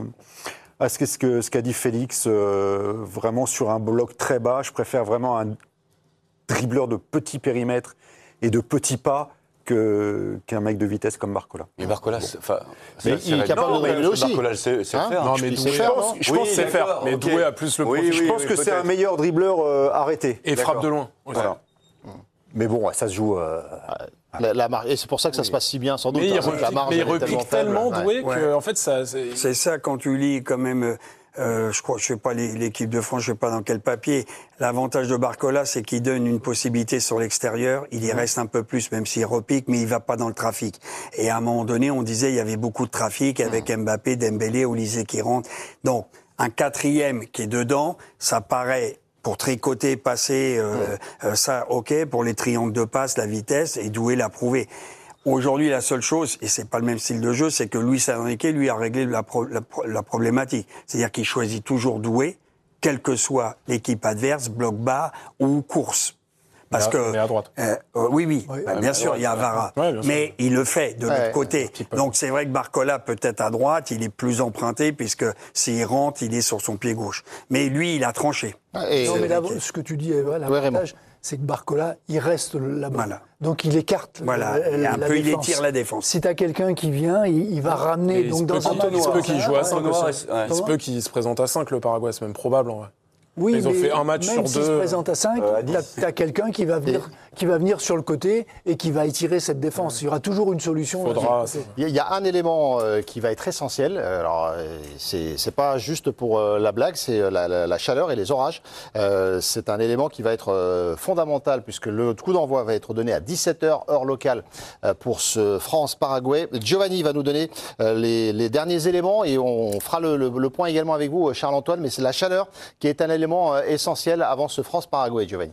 à ce, que, ce qu'a dit Félix, euh, vraiment sur un bloc très bas. Je préfère vraiment un dribbleur de petits périmètres et de petits pas que, qu'un mec de vitesse comme Barcola.
Mais Barcola, c'est,
mais c'est, il est capable
non,
de dribbler aussi.
Barcola, c'est, c'est hein faire.
Non, mais Doué, faire, non je pense oui, que c'est faire. Mais okay. Doué a plus le profil.
Oui, oui, je pense oui, que peut-être. C'est un meilleur dribbleur euh, arrêté.
Et d'accord. frappe de loin.
Voilà. Ouais. Mais bon, ça se joue. Euh,
La, la mar... Et c'est pour ça que ça oui. se passe si bien, sans doute.
Mais
hein,
il repique, la marge, mais il repique tellement, tellement Doué, ouais. que en fait, ça. C'est...
c'est ça quand tu lis quand même. Euh, je crois, je sais pas l'équipe de France, je sais pas dans quel papier. L'avantage de Barcola, c'est qu'il donne une possibilité sur l'extérieur. Il y reste un peu plus, même s'il repique, mais il va pas dans le trafic. Et à un moment donné, on disait il y avait beaucoup de trafic avec Mbappé, Dembélé, Olysée qui rentre. Donc un quatrième qui est dedans, ça paraît. Pour tricoter, passer, euh, euh, ça, ok. Pour les triangles de passe, la vitesse, et Doué l'a prouvé. Aujourd'hui, la seule chose, et c'est pas le même style de jeu, c'est que Luis Enrique, lui, a réglé la, pro, la, la problématique. C'est-à-dire qu'il choisit toujours Doué, quelle que soit l'équipe adverse, bloc bas ou course. Parce
mais à,
que
mais à droite.
Euh, euh, oui, oui, oui bah, bien sûr, droite, il y a Vara, ouais, mais il le fait de ouais, l'autre côté. Donc c'est vrai que Barcola peut-être à droite, il est plus emprunté puisque s'il rentre, il est sur son pied gauche. Mais lui, il a tranché.
Et non, mais là, ce que tu dis, ouais, l'avantage, ouais, c'est que Barcola, il reste là-bas. Voilà. Donc il écarte.
Voilà.
La, la,
un
la
peu,
défense.
il étire la défense.
Si tu as quelqu'un qui vient, il, il va ramener.
Et
donc
il
dans
se peut,
un
il se peut qu'il joue à cinq.
Il
se peut qu'il se présente à cinq, le Paraguay, c'est même probable en vrai.
Oui,
ils ont fait un match
même
sur
deux. Même s'il se présente à cinq, euh, tu as quelqu'un qui va, venir, qui va venir sur le côté et qui va étirer cette défense. Il y aura toujours une solution.
Faudra,
il y a un élément euh, qui va être essentiel. Alors, euh, c'est, c'est pas juste pour euh, la blague, c'est la, la, la chaleur et les orages. Euh, c'est un élément qui va être euh, fondamental puisque le coup d'envoi va être donné à dix-sept heures, heure locale, euh, pour ce France-Paraguay. Giovanni va nous donner euh, les, les derniers éléments et on fera le, le, le point également avec vous, Charles-Antoine, mais c'est la chaleur qui est un élément essentiel avant ce France-Paraguay, Giovanni.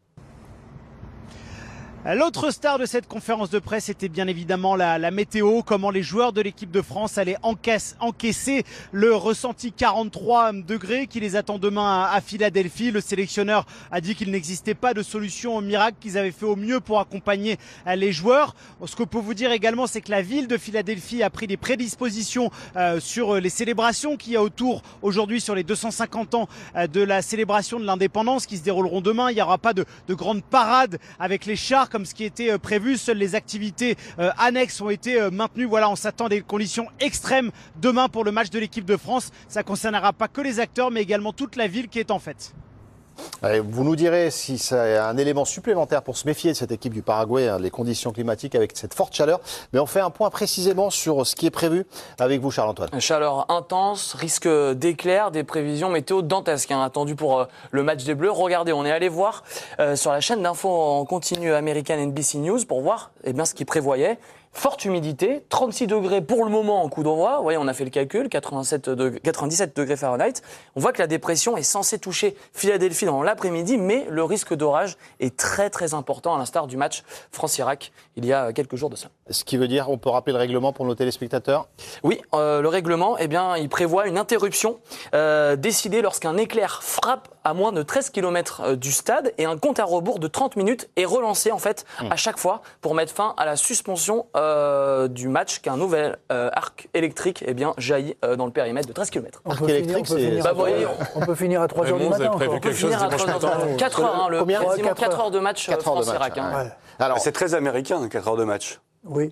L'autre star de cette conférence de presse était bien évidemment la, la météo, comment les joueurs de l'équipe de France allaient encaisse, encaisser le ressenti quarante-trois degrés qui les attend demain à, à Philadelphie. Le sélectionneur a dit qu'il n'existait pas de solution miracle, qu'ils avaient fait au mieux pour accompagner les joueurs. Ce que peut vous dire également, c'est que la ville de Philadelphie a pris des prédispositions euh, sur les célébrations qu'il y a autour aujourd'hui sur les deux cent cinquante ans euh, de la célébration de l'indépendance qui se dérouleront demain. Il n'y aura pas de, de grande parade avec les chars comme ce qui était prévu. Seules les activités euh, annexes ont été euh, maintenues. Voilà, on s'attend à des conditions extrêmes demain pour le match de l'équipe de France. Ça concernera pas que les acteurs, mais également toute la ville qui est en fête.
Allez, vous nous direz si c'est un élément supplémentaire pour se méfier de cette équipe du Paraguay, hein, les conditions climatiques avec cette forte chaleur. Mais on fait un point précisément sur ce qui est prévu avec vous, Charles-Antoine.
Chaleur intense, risque d'éclairs, des prévisions météo dantesques hein, attendues pour euh, le match des Bleus. Regardez, on est allé voir euh, sur la chaîne d'infos en continu américaine N B C News pour voir eh bien, ce qu'ils prévoyaient. Forte humidité, trente-six degrés pour le moment en coup d'envoi. Vous voyez, on a fait le calcul, quatre-vingt-sept degrés, quatre-vingt-dix-sept degrés Fahrenheit. On voit que la dépression est censée toucher Philadelphie dans l'après-midi, mais le risque d'orage est très très important, à l'instar du match France-Irak il y a quelques jours de ça.
Ce qui veut dire, on peut rappeler le règlement pour nos téléspectateurs ?
Oui, euh, le règlement, eh bien, il prévoit une interruption euh, décidée lorsqu'un éclair frappe à moins de treize kilomètres du stade et un compte à rebours de trente minutes est relancé en fait mmh. à chaque fois pour mettre fin à la suspension euh, du match qu'un nouvel euh, arc électrique eh bien, jaillit euh, dans le périmètre de treize kilomètres.
On, peut finir, on, peut finir,
bah, voyez,
on peut finir à trois heures du matin.
On peut finir à trois heures du matin. quatre heures, hein, le,
Combien
quasiment quatre heures de match France-Irak. Hein.
Ouais. Alors,
c'est très américain, quatre heures de match.
Oui.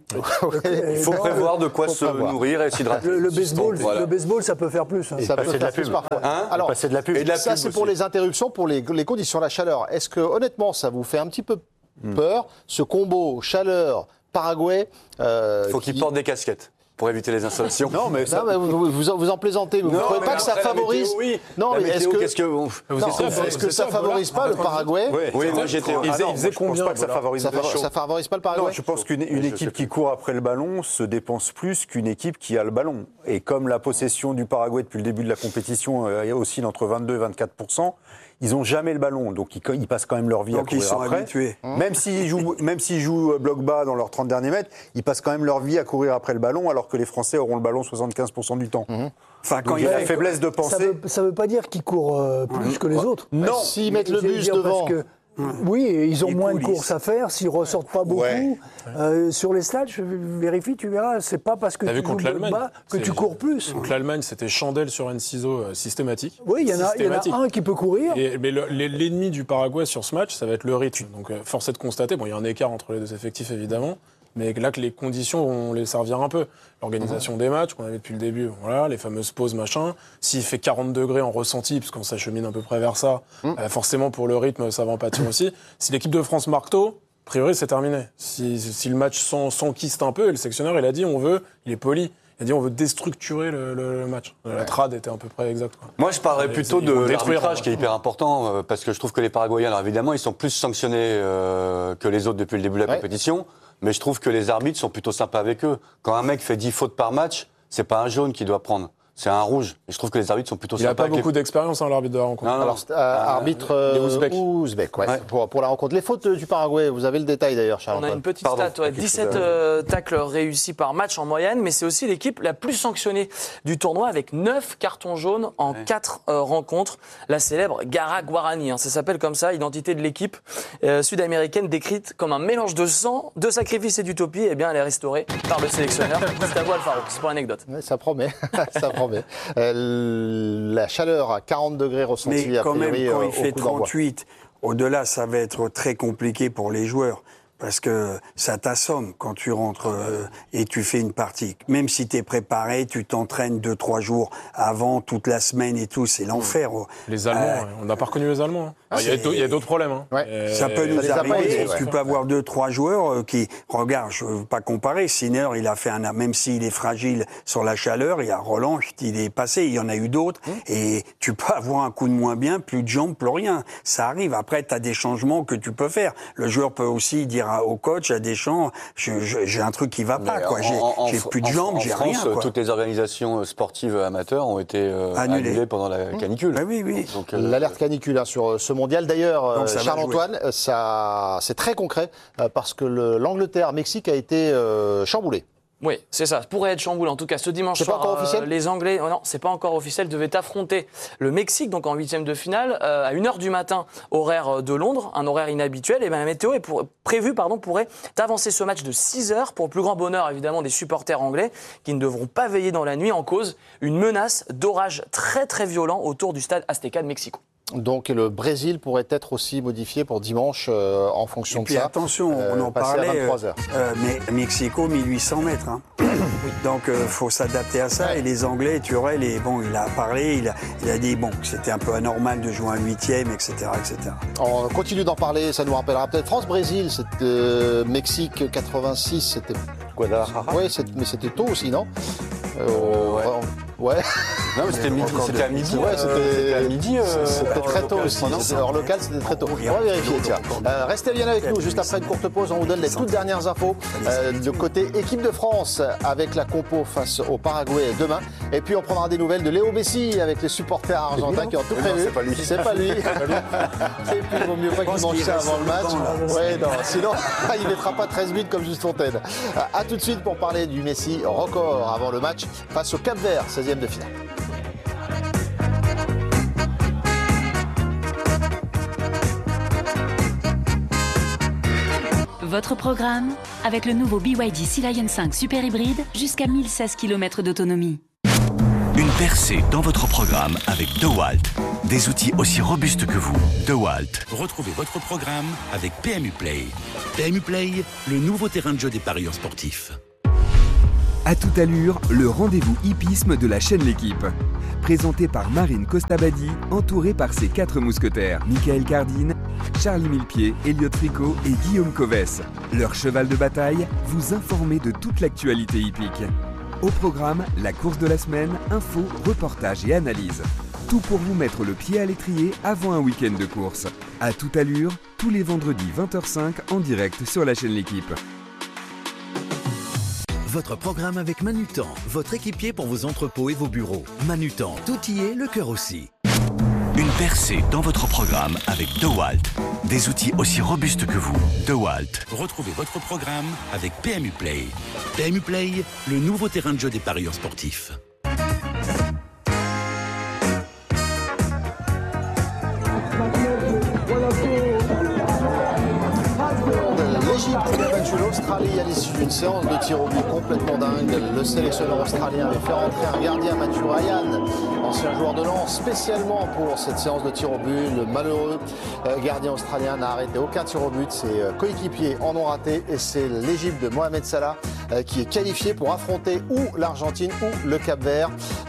Il faut prévoir de quoi se
prévoir.
nourrir et s'hydrater.
Le, le, baseball,
voilà.
le baseball, ça peut faire plus. Hein.
Ça peut faire plus parfois.
Hein
Alors,
passer de la pub.
Et de la
ça,
pub
c'est
aussi.
pour les interruptions, pour les, les conditions, la chaleur. Est-ce que, honnêtement, ça vous fait un petit peu peur, ce combo chaleur-Paraguay
euh, Il faut qu'ils qui... portent des casquettes. Pour éviter les installations.
Non, mais, ça... non, mais vous, vous, vous en plaisantez. Vous ne trouvez pas que ça favorise
météo, oui.
Non,
la
mais
météo,
est-ce que,
qu'est-ce que...
non, est-ce que ça, ça favorise pas le Paraguay?
Oui, oui moi j'étais.
Il faisait, il faisait combien? Je pense pas que ça favorise.
Ça, fa- ça favorise pas le Paraguay.
Non, je pense qu'une une équipe qui court après le ballon se dépense plus qu'une équipe qui a le ballon. Et comme la possession du Paraguay depuis le début de la compétition euh, oscille entre vingt-deux et vingt-quatre pour cent. Ils n'ont jamais le ballon, donc ils, ils passent quand même leur vie
donc
à courir
ils sont
après.
Habitués.
Même s'ils jouent, même s'ils jouent bloc bas dans leurs trente derniers mètres, ils passent quand même leur vie à courir après le ballon, alors que les Français auront le ballon soixante-quinze pour cent du temps. Mmh.
Enfin, quand
donc, il y a la faiblesse de penser.
Ça ne veut, veut pas dire qu'ils courent euh, plus mmh. que les autres.
Non, s'ils mettent le bus devant.
Mmh. Oui, ils ont
les
moins
coulisses.
de courses à faire, s'ils ressortent pas beaucoup. Ouais. Euh, sur les stades, je vérifie, tu verras, c'est pas parce que tu joues bloc bas que tu cours plus.
Donc l'Allemagne, c'était chandelle sur un ciseau euh, systématique.
Oui, il y, y en a un qui peut courir.
Et, mais le, l'ennemi du Paraguay sur ce match, ça va être le rythme. Donc euh, force est de constater, bon, il y a un écart entre les deux effectifs évidemment, mais là que les conditions vont les servir un peu. L'organisation mmh. des matchs qu'on avait depuis le début, voilà, les fameuses pauses, machin. S'il fait quarante degrés en ressenti, parce qu'on s'achemine à peu près vers ça, mmh. euh, forcément pour le rythme, ça va en pâtir aussi. Si l'équipe de France marque tôt, a priori c'est terminé. Si, si le match s'enquiste un peu, et le sectionneur il a dit on veut, il est poli, il a dit on veut déstructurer le, le, le match. La ouais. trad était à peu près exacte. Quoi.
Moi je parlerais plutôt de l'arbitrage qui est hyper important, euh, parce que je trouve que les Paraguayens, alors évidemment, ils sont plus sanctionnés euh, que les autres depuis le début de la ouais. compétition. Mais je trouve que les arbitres sont plutôt sympas avec eux. Quand un mec fait dix fautes par match, c'est pas un jaune qu'il doit prendre, c'est un rouge. Et je trouve que les arbitres sont plutôt
il
sympas.
Il n'a pas
avec
beaucoup
les...
d'expérience, hein, l'arbitre de la rencontre.
Non, non, Alors, euh, arbitre euh, ouzbek, ouzbek ouais, ouais. Pour, pour la rencontre. Les fautes du Paraguay, vous avez le détail d'ailleurs, Charles.
On a une petite Pardon, stat, ouais, dix-sept euh, tacles réussis par match en moyenne, mais c'est aussi l'équipe la plus sanctionnée du tournoi avec neuf cartons jaunes en ouais. quatre euh, rencontres. La célèbre Gara Guarani, hein, ça s'appelle comme ça, identité de l'équipe euh, sud-américaine décrite comme un mélange de sang, de sacrifice et d'utopie. Eh bien, elle est restaurée par le sélectionneur Gustavo Alfaro. C'est pour l'anecdote.
Ouais, ça promet, ça promet. Euh, la chaleur à quarante degrés ressentie
mais
à
quand
priori,
même, quand
euh,
il fait trente-huit,
d'envoi.
Au-delà, ça va être très compliqué pour les joueurs. Parce que ça t'assomme quand tu rentres euh, et tu fais une partie. Même si tu es préparé, tu t'entraînes deux, trois jours avant, toute la semaine et tout, c'est l'enfer.
Les Allemands, euh, on n'a pas reconnu les Allemands. Hein. Ah, il y a d'autres problèmes. Hein.
Ouais.
Et ça peut nous
ça
arriver.
aidé, ouais.
Tu peux avoir deux, trois joueurs euh, qui, regarde, je ne veux pas comparer. Sinner, il a fait un, même s'il est fragile sur la chaleur, il y a Roland, il est passé. Il y en a eu d'autres. Mmh. Et tu peux avoir un coup de moins bien, plus de jambes, plus rien. Ça arrive. Après, tu as des changements que tu peux faire. Le joueur peut aussi dire au coach, à Deschamps, je, je, j'ai un truc qui va pas, quoi. J'ai, en, j'ai plus de jambes,
en,
j'ai
en France,
rien, quoi.
Toutes les organisations sportives amateurs ont été euh, annulées. annulées pendant la canicule.
Mmh. Ah oui, oui.
Donc, euh,
l'alerte canicule hein, sur ce mondial. D'ailleurs, Charles-Antoine, ça, c'est très concret euh, parce que le, l'Angleterre-Mexique a été euh, chamboulé.
Oui, c'est ça. Ça pourrait être chamboulé. En tout cas, ce dimanche
c'est
soir,
pas encore officiel
euh, les Anglais, oh non, c'est pas encore officiel, devaient affronter le Mexique, donc en huitième de finale, euh, à une heure du matin, horaire de Londres, un horaire inhabituel. Et bien la météo est pour, prévue, pardon, pourrait avancer ce match de six heures, pour le plus grand bonheur évidemment des supporters anglais, qui ne devront pas veiller dans la nuit, en cause une menace d'orage très très violent autour du stade Azteca de Mexico.
Donc le Brésil pourrait être aussi modifié pour dimanche euh, en fonction
Et puis
de ça.
attention, on en
euh, passé à
parlait,
vingt-trois heures.
euh, mais Mexico, mille huit cents mètres. Hein. Donc il euh, faut s'adapter à ça.
Ouais.
Et les Anglais, Turel, et, bon, il a parlé, il a, il a dit bon, que c'était un peu anormal de jouer un huitième, et cetera, et cetera.
On continue d'en parler, ça nous rappellera peut-être France-Brésil, c'était euh, Mexique quatre-vingt-six, c'était...
Guadalajara.
Oui, mais c'était tôt aussi, non euh,
ouais.
Ouais.
Non, mais c'était midi, c'était à midi.
Ouais,
euh,
c'était
c'était à midi. euh,
C'était
heure
très tôt
locale,
aussi.
non
C'était hors local, c'était très tôt. On va vérifier, tiens. Euh, restez bien avec nous. Juste après une courte pause, on vous donne les toutes dernières infos euh, de côté équipe de France avec la compo face au Paraguay demain. Et puis on prendra des nouvelles de Léo Messi avec les supporters argentins qui ont tout
Mais non,
prévu.
c'est pas lui.
C'est pas lui. Et puis il vaut mieux pas qu'il mange ça avant le match. Ouais, non. Sinon, il mettra pas treize buts comme Juste Fontaine. A tout de suite pour parler du Messi record avant le match face au Cap-Vert, seizième de finale.
Votre programme avec le nouveau B Y D Sea Lion cinq Super Hybride jusqu'à mille seize kilomètres d'autonomie.
Une percée dans votre programme avec DeWalt. Des outils aussi robustes que vous. DeWalt. Retrouvez votre programme avec P M U Play. P M U Play, le nouveau terrain de jeu des parieurs sportifs.
À toute allure, le rendez-vous hippisme de la chaîne L'Équipe. Présenté par Marine Costabadi, entourée par ses quatre mousquetaires, Michael Cardine, Charlie Millepied, Elliot Tricot et Guillaume Covès. Leur cheval de bataille, vous informer de toute l'actualité hippique. Au programme, la course de la semaine, infos, reportages et analyses. Tout pour vous mettre le pied à l'étrier avant un week-end de course. À toute allure, tous les vendredis vingt heures cinq en direct sur la chaîne L'Équipe.
Votre programme avec Manutan, votre équipier pour vos entrepôts et vos bureaux. Manutan, tout y est, le cœur aussi. Une percée dans votre programme avec DeWalt. Des outils aussi robustes que vous. DeWalt. Retrouvez votre programme avec P M U Play. P M U Play, le nouveau terrain de jeu des parieurs sportifs.
L'Égypte qui a battu l'Australie à l'issue d'une séance de tir au but complètement dingue. Le sélectionneur australien avait fait rentrer un gardien, Matthew Ryan, ancien joueur de Lens, spécialement pour cette séance de tir au but. Le malheureux gardien australien n'a arrêté aucun tir au but. Ses coéquipiers en ont raté et c'est l'Égypte de Mohamed Salah qui est qualifié pour affronter ou l'Argentine ou le Cap-Vert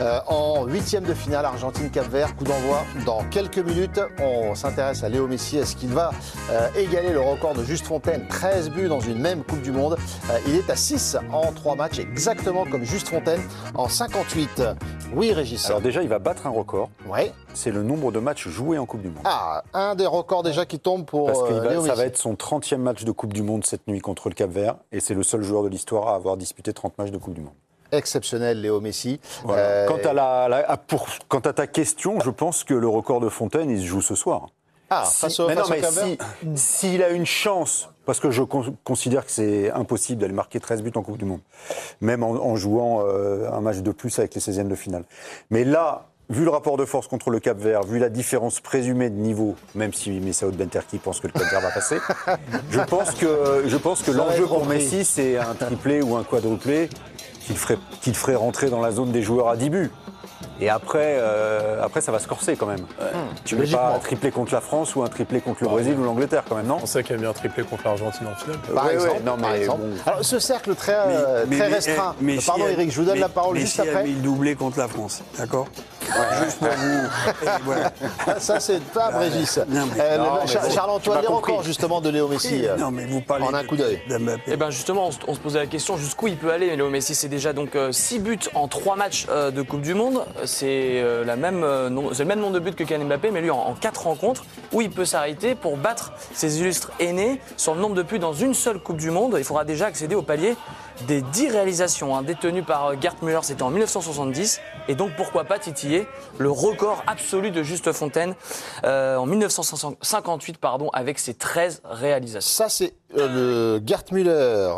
en huitième de finale. Argentine-Cap-Vert, coup d'envoi dans quelques minutes. On s'intéresse à Léo Messi. Est-ce qu'il va égaler le record de Juste Fontaine, treize buts dans une même Coupe du Monde. Euh, il est à six en trois matchs, exactement comme Juste Fontaine en cinquante-huit. Oui, Régis.
Alors déjà, il va battre un record.
Ouais.
C'est le nombre de matchs joués en Coupe du Monde.
Ah, un des records déjà qui tombe pour
Parce que
euh,
va,
Léo
ça
Messi.
va être son trentième match de Coupe du Monde cette nuit contre le Cap-Vert. Et c'est le seul joueur de l'histoire à avoir disputé trente matchs de Coupe du Monde.
Exceptionnel, Léo Messi.
Voilà.
Euh,
Quant, à la, la- pour, quant à ta question, je pense que le record de Fontaine, il se joue ce soir.
Ah,
Si-
face au,
mais
face
non,
au
mais
Cap-Vert.
si- s'il a une chance, parce que je con- considère que c'est impossible d'aller marquer treize buts en Coupe du Monde, même en, en jouant euh, un match de plus avec les seizièmes de finale. Mais là, vu le rapport de force contre le Cap-Vert, vu la différence présumée de niveau, même si Messaoud Benterki pense que le Cap-Vert va passer, je pense que, je pense que
Ça va
l'enjeu
être
pour
compris.
Messi, c'est un triplé ou un quadruplé qu'il ferait, qu'il ferait rentrer dans la zone des joueurs à dix buts. Et après, euh, après, ça va se corser quand même. Tu mets pas un triplé contre la France ou un triplé contre le Brésil ou l'Angleterre quand même, non?
On sait qu'il y a bien un triplé contre l'Argentine en finale.
Par
Ouais,
exemple,
ouais, non,
par
mais
exemple.
bon.
Alors, ce cercle très, euh,
Mais-
très
mais-
restreint.
mais- Messi
Pardon,
a-
Eric, je vous donne
mais-
la parole
Messi
juste
a
après.
mis le doublé contre la France, d'accord. Juste pour vous. Et voilà.
Ah, ça, c'est pas Régis.
Non, mais-
Euh,
non,
le-
mais
Char-
bon,
Charles-Antoine,
tu
les
m'as compris.
records justement de Léo Messi. euh,
Non, mais vous parlez
en un
de-
coup d'œil.
d'Mbappé.
Eh ben justement, on se, on se posait la question jusqu'où il peut aller. Léo Messi, c'est déjà donc six buts en trois matchs euh, de Coupe du Monde. C'est euh, la même, euh, nom- c'est le même nombre de buts que Kylian Mbappé, mais lui en, en quatre rencontres, où il peut s'arrêter pour battre ses illustres aînés sur le nombre de buts dans une seule Coupe du Monde. Il faudra déjà accéder au palier des dix réalisations hein, détenues par euh, Gerd Müller, c'était en mille neuf cent soixante-dix. Et donc pourquoi pas titiller le record absolu de Juste Fontaine euh, en mille neuf cent cinquante-huit pardon, avec ses treize réalisations.
Ça, c'est euh, le Gerd Müller,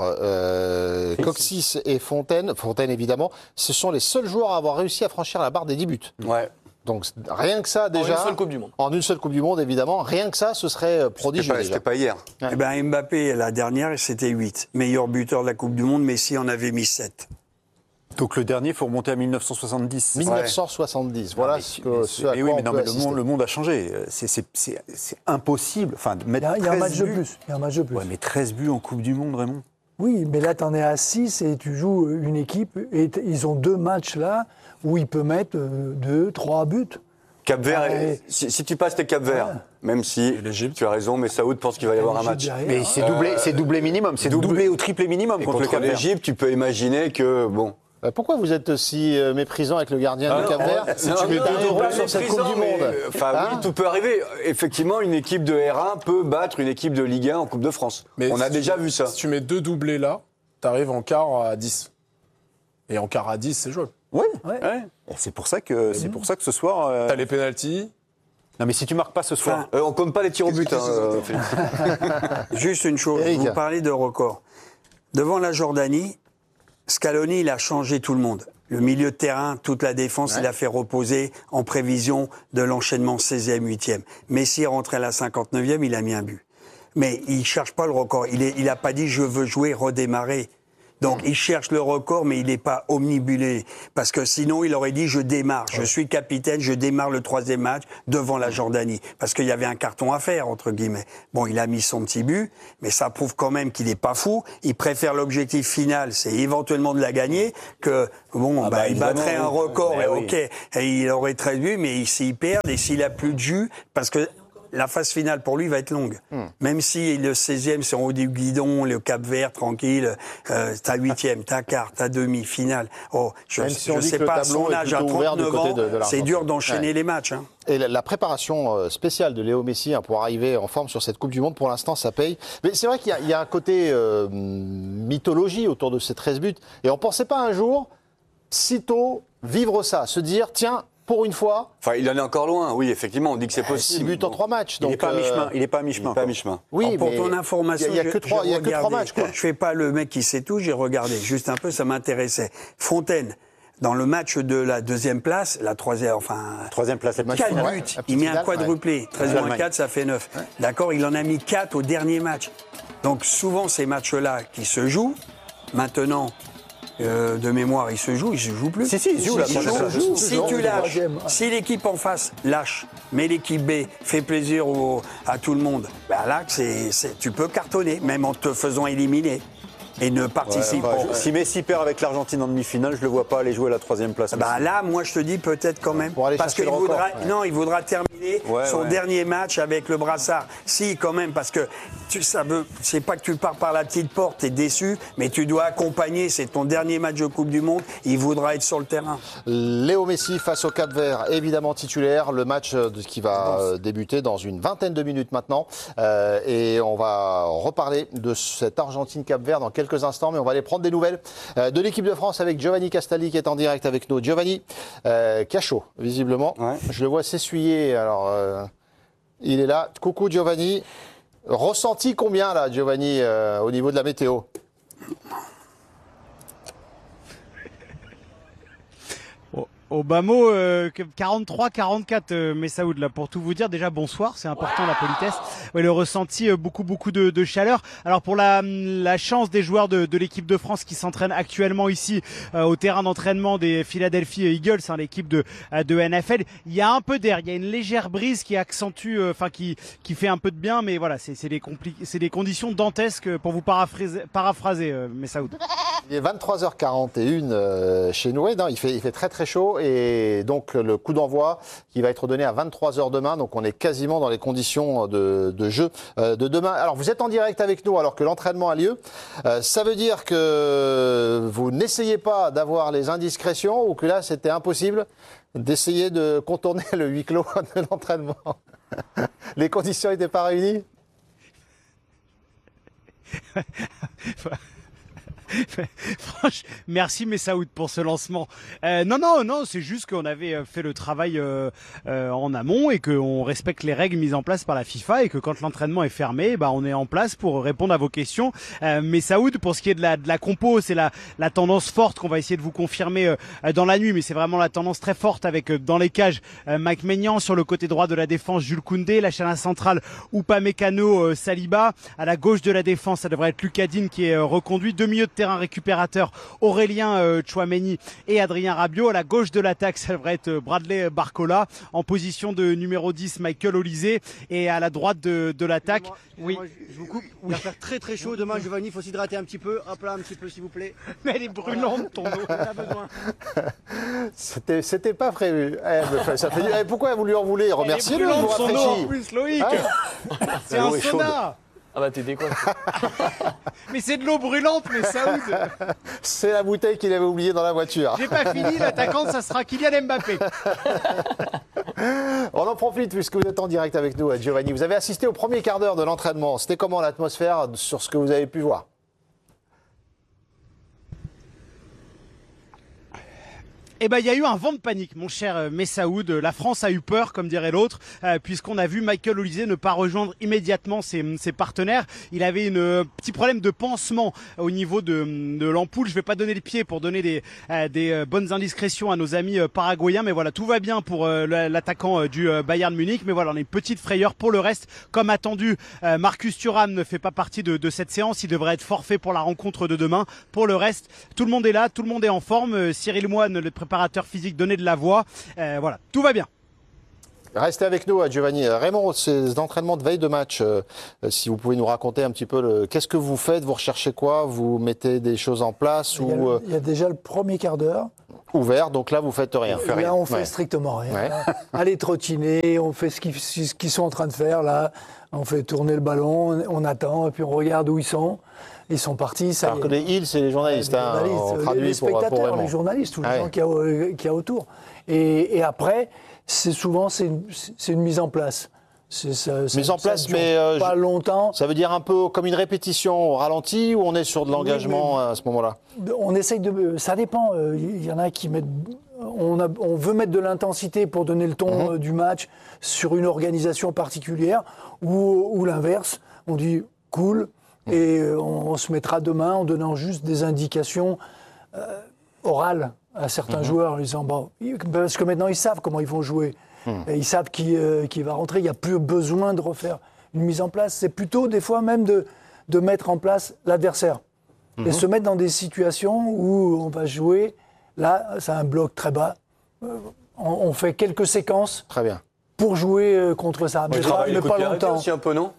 euh, Coxis et Fontaine. Fontaine, évidemment. Ce sont les seuls joueurs à avoir réussi à franchir la barre des dix buts.
Ouais.
Donc, rien que ça, déjà.
En une seule Coupe du Monde.
En une seule Coupe du Monde, évidemment. Rien que ça, ce serait euh, prodigieux.
C'était pas,
déjà.
c'était pas hier.
Eh ben, Mbappé, la dernière, c'était huit. Meilleur buteur de la Coupe du Monde, Messi en avait mis sept.
Donc le dernier, il faut remonter à mille neuf cent soixante-dix.
mille neuf cent soixante-dix, voilà
mais,
ce, que, ce à
mais
quoi
oui,
on
mais non,
peut
mais le, monde,
assister.
le monde a changé. C'est, c'est, c'est, c'est impossible. Enfin, de
Il
mettre
y a, il y a un match
treize
de
buts.
plus. Il y a un match de plus.
Ouais, mais treize buts en Coupe du Monde, Raymond.
Oui, mais là, tu en es à six et tu joues une équipe. Et t- ils ont deux matchs là où il peut mettre euh, deux, trois buts.
Cap-Vert,
Ah,
est-
et-
si, si tu passes tes Cap-Vert,
Ah.
même si tu as raison, mais Saoud pense qu'il va y avoir un match.
Mais c'est doublé, c'est doublé minimum. C'est
doublé-
doublé ou triplé minimum
Et
contre, le
contre
Cap-Vert.
l'Égypte, tu peux imaginer que, bon...
Euh, Pourquoi vous êtes si euh, méprisant avec le gardien
Ah
du
non,
Cap-Vert
non,
si
non,
tu mets
non,
deux
non,
euros
pas
sur cette Coupe
méprisant,
du
mais,
Monde?
euh, Enfin,
Hein
oui, tout peut arriver. Effectivement, une équipe de R un peut battre une équipe de Ligue un en Coupe de France.
Mais
On
si
a
tu-
déjà vu ça.
Si tu mets deux doublés là, t'arrives en quart à dix. Et en quart à dix, c'est jouable.
Oui.
Ouais.
Ouais.
Et C'est pour ça que, c'est pour ça que ce soir. euh,
T'as les pénaltys.
Non, mais si tu marques pas ce soir.
Euh, on compte pas les tirs au but. Hein, euh, Félix.
Juste une chose,
Eric.
vous parlez de record. Devant la Jordanie, Scaloni, il a changé tout le monde. Le milieu de terrain, toute la défense, il a fait reposer en prévision de l'enchaînement seizième, huitième. Messi est rentré à la cinquante-neuvième, il a mis un but. Mais il cherche pas le record. Il est, il a pas dit je veux jouer, redémarrer. Donc il cherche le record, mais il n'est pas omnibulé. Parce que sinon, il aurait dit je démarre, je suis capitaine, je démarre le troisième match devant la Jordanie. Parce qu'il y avait un carton à faire, entre guillemets. Bon, il a mis son petit but, mais ça prouve quand même qu'il n'est pas fou. Il préfère l'objectif final, c'est éventuellement de la gagner, que bon,
Ah
bah,
bah,
il battrait
évidemment,
un
oui.
record,
Eh
et
oui.
ok, et il aurait treize buts, mais s'il perd, et s'il a plus de jus, parce que la phase finale pour lui va être longue.
Hmm.
Même si le seizième c'est en haut du guidon, le Cap-Vert tranquille, euh, t'as huitième, t'as quart, t'as demi, finale. Oh, je,
Même si on
je
dit
sais
que le
pas, à
tableau
son
est
âge à
plutôt ouvert du
trente-neuf
côté
ans,
de- de
c'est
l'Argentine.
dur d'enchaîner
Ouais.
les matchs. Hein.
Et la, la préparation euh, spéciale de Léo Messi hein, pour arriver en forme sur cette Coupe du Monde, pour l'instant, ça paye. Mais c'est vrai qu'il y a, il y a un côté euh, mythologie autour de ces treize buts. Et on ne pensait pas un jour, sitôt, vivre ça, se dire, tiens, pour une fois,
Enfin, il en est encore loin. Oui, effectivement, on dit que c'est
six
possible.
buts en trois matchs.
Il n'est
Donc,
pas à
euh,
mi-chemin. Il n'est pas à
Il est
mi-chemin.
pas à
quoi.
mi-chemin.
Oui,
Alors, pour
mais
ton information,
il y a, il y a
je-
que trois,
j'ai
il y a que trois
regardé.
matchs. Quoi.
Je fais pas le mec qui sait tout, j'ai regardé juste un peu, ça m'intéressait. Fontaine, dans le match de la deuxième place, la troisième, enfin,
Troisième place. la petite
quatre
finale.
buts,
la petite
il met un
finale,
quadruplé. treize moins
L'Allemagne.
quatre, ça fait neuf. D'accord, il en a mis quatre au dernier match. Donc souvent, ces matchs-là qui se jouent, maintenant, euh, de mémoire, ils se jouent, ils se jouent plus.
Si, si, ils se jouent, là,
Ils
pour
se
l'instant.
jouent.
joue,
Si
toujours,
tu
le
lâches,
troisième.
si l'équipe en face lâche, mais l'équipe B fait plaisir au- à tout le monde, ben là, c'est, c'est- tu peux cartonner, même en te faisant éliminer. Et ne participe
Enfin,
pas.
je- Si Messi perd avec l'Argentine en demi-finale, je le vois pas aller jouer à la troisième place.
Bah là, moi, je te dis peut-être quand même.
Pour aller
parce
chercher
qu'il
le record,
voudra,
ouais.
non, il voudra terminer
Ouais,
son
ouais.
dernier match avec le brassard. Si, quand même, parce que tu, ça veut, c'est pas que tu pars par la petite porte, t'es déçu, mais tu dois accompagner. C'est ton dernier match de Coupe du Monde. Il voudra être sur le terrain.
Léo Messi face au Cap-Vert, évidemment titulaire. Le match euh, de- qui va euh, débuter dans une vingtaine de minutes maintenant. Euh, et on va reparler de cette Argentine-Cap-Vert dans quelques instants. Mais on va aller prendre des nouvelles euh, de l'équipe de France avec Giovanni Castaldi qui est en direct avec nous. Giovanni, euh, qui a chaud, visiblement.
Ouais.
Je le vois s'essuyer. Alors, euh, il est là. Coucou Giovanni. Ressenti combien là, Giovanni, euh, au niveau de la météo?
Au bas mot, euh, quarante-trois quarante-quatre, euh, Messaoud, là, pour tout vous dire. Déjà, bonsoir, c'est important, la politesse. Ouais, le ressenti, euh, beaucoup, beaucoup de, de chaleur. Alors, pour la, la chance des joueurs de, de l'équipe de France qui s'entraînent actuellement ici, euh, au terrain d'entraînement des Philadelphia Eagles, hein, l'équipe de, euh, de N F L, il y a un peu d'air, il y a une légère brise qui accentue, euh, enfin, qui, qui fait un peu de bien, mais voilà, c'est, c'est des compli- c'est des conditions dantesques pour vous paraphraser, paraphraser, euh, Messaoud.
Il est vingt-trois heures quarante et une euh, chez nous. Et non, il fait, il fait très très chaud et donc le coup d'envoi qui va être donné à vingt-trois heures demain. Donc on est quasiment dans les conditions de, de jeu euh, de demain. Alors vous êtes en direct avec nous alors que l'entraînement a lieu. Euh, ça veut dire que vous n'essayez pas d'avoir les indiscrétions ou que là c'était impossible d'essayer de contourner le huis clos de l'entraînement. Les conditions n'étaient pas réunies?
Franchement, merci Messaoud pour ce lancement. Euh, non, non, non, c'est juste qu'on avait euh, fait le travail euh, euh, en amont et qu'on respecte les règles mises en place par la FIFA et que quand l'entraînement est fermé, bah, on est en place pour répondre à vos questions. Euh, Messaoud, pour ce qui est de la, de la compo, c'est la, la tendance forte qu'on va essayer de vous confirmer euh, dans la nuit, mais c'est vraiment la tendance très forte avec euh, dans les cages euh, Mike Maignan, sur le côté droit de la défense Jules Koundé, la chaîne centrale Upamecano, euh, Saliba, à la gauche de la défense ça devrait être Lucas Digne qui est euh, reconduit, deux milieux de terrain récupérateur Aurélien euh, Tchouaméni et Adrien Rabiot. À la gauche de l'attaque, ça devrait être Bradley Barcola. En position de numéro dix, Michael Olysée. Et à la droite de, de l'attaque,
oui. Je vous coupe. Il va faire très très chaud demain, Giovanni. Il faut s'hydrater un petit peu. Hop là, un petit peu, s'il vous plaît.
Mais elle est brûlante, ton eau. On a besoin.
C'était, c'était pas prévu. Eh, ça fait du... eh, pourquoi vous lui en voulez? Remerciez-le, vous
brûlante, son eau en
rafraîchit.
plus, Loïc.
Ah.
C'est un sauna.
Ah bah t'es décoiffé.
Mais c'est de l'eau brûlante, mais Saoud.
C'est la bouteille qu'il avait oubliée dans la voiture.
J'ai pas fini, l'attaquant, ça sera Kylian Mbappé.
On en profite puisque vous êtes en direct avec nous, Giovanni. Vous avez assisté au premier quart d'heure de l'entraînement. C'était comment l'atmosphère sur ce que vous avez pu voir?
Eh ben, il y a eu un vent de panique, mon cher Messaoud. La France a eu peur, comme dirait l'autre, euh, puisqu'on a vu Michael Olysée ne pas rejoindre immédiatement ses, ses partenaires. Il avait une euh, petit problème de pansement au niveau de, de l'ampoule. Je vais pas donner le pied pour donner des, euh, des euh, bonnes indiscrétions à nos amis euh, paraguayens, mais voilà, tout va bien pour euh, l'attaquant euh, du euh, Bayern Munich. Mais voilà, on a une petite frayeur pour le reste. Comme attendu, euh, Marcus Thuram ne fait pas partie de, de cette séance. Il devrait être forfait pour la rencontre de demain. Pour le reste, tout le monde est là, tout le monde est en forme. Euh, Cyril Moine, le préparateur physique, donnait de la voix. Euh, voilà, tout va bien.
Restez avec nous, Giovanni. Raymond, ces entraînements de veille de match, euh, si vous pouvez nous raconter un petit peu, le... qu'est-ce que vous faites? Vous recherchez quoi? Vous mettez des choses en place?
Il y a,
ou...
il y a déjà le premier quart d'heure.
Ouvert, donc là, vous faites rien.
Là,
rien.
on fait
ouais.
strictement rien.
Ouais.
Aller trottiner, on fait ce qu'ils, ce qu'ils sont en train de faire, là. On fait tourner le ballon, on attend, et puis on regarde où ils sont. Ils sont partis. Ça
Alors que les îles, c'est les journalistes.
les,
hein,
journalistes
on
les,
traduit
les spectateurs,
pour, pour
les journalistes, tous les
ah
gens
ouais.
qu'il y a, qu'il y a autour. Et, et après, c'est souvent c'est une, c'est une mise en place. C'est, ça, ça,
mise en
ça
place,
dure
mais euh,
pas
je...
longtemps.
Ça veut dire un peu comme une répétition au ralenti ou on est sur de l'engagement oui, à ce moment-là?
On essaye de. Ça dépend. Il y en a qui mettent. On, a, on veut mettre de l'intensité pour donner le ton mmh. du match sur une organisation particulière ou, ou l'inverse. On dit cool. Et on, on se mettra demain en donnant juste des indications euh, orales à certains mmh. joueurs, en disant bon, parce que maintenant ils savent comment ils vont jouer, mmh. et ils savent qui, euh, qui va rentrer. Il n'y a plus besoin de refaire une mise en place. C'est plutôt des fois même de, de mettre en place l'adversaire mmh. et se mettre dans des situations où on va jouer. Là, c'est un bloc très bas. Euh, on, on fait quelques séquences.
Très bien.
Pour jouer euh, contre ça, mais pas, mais pas longtemps.
Aussi un peu, non?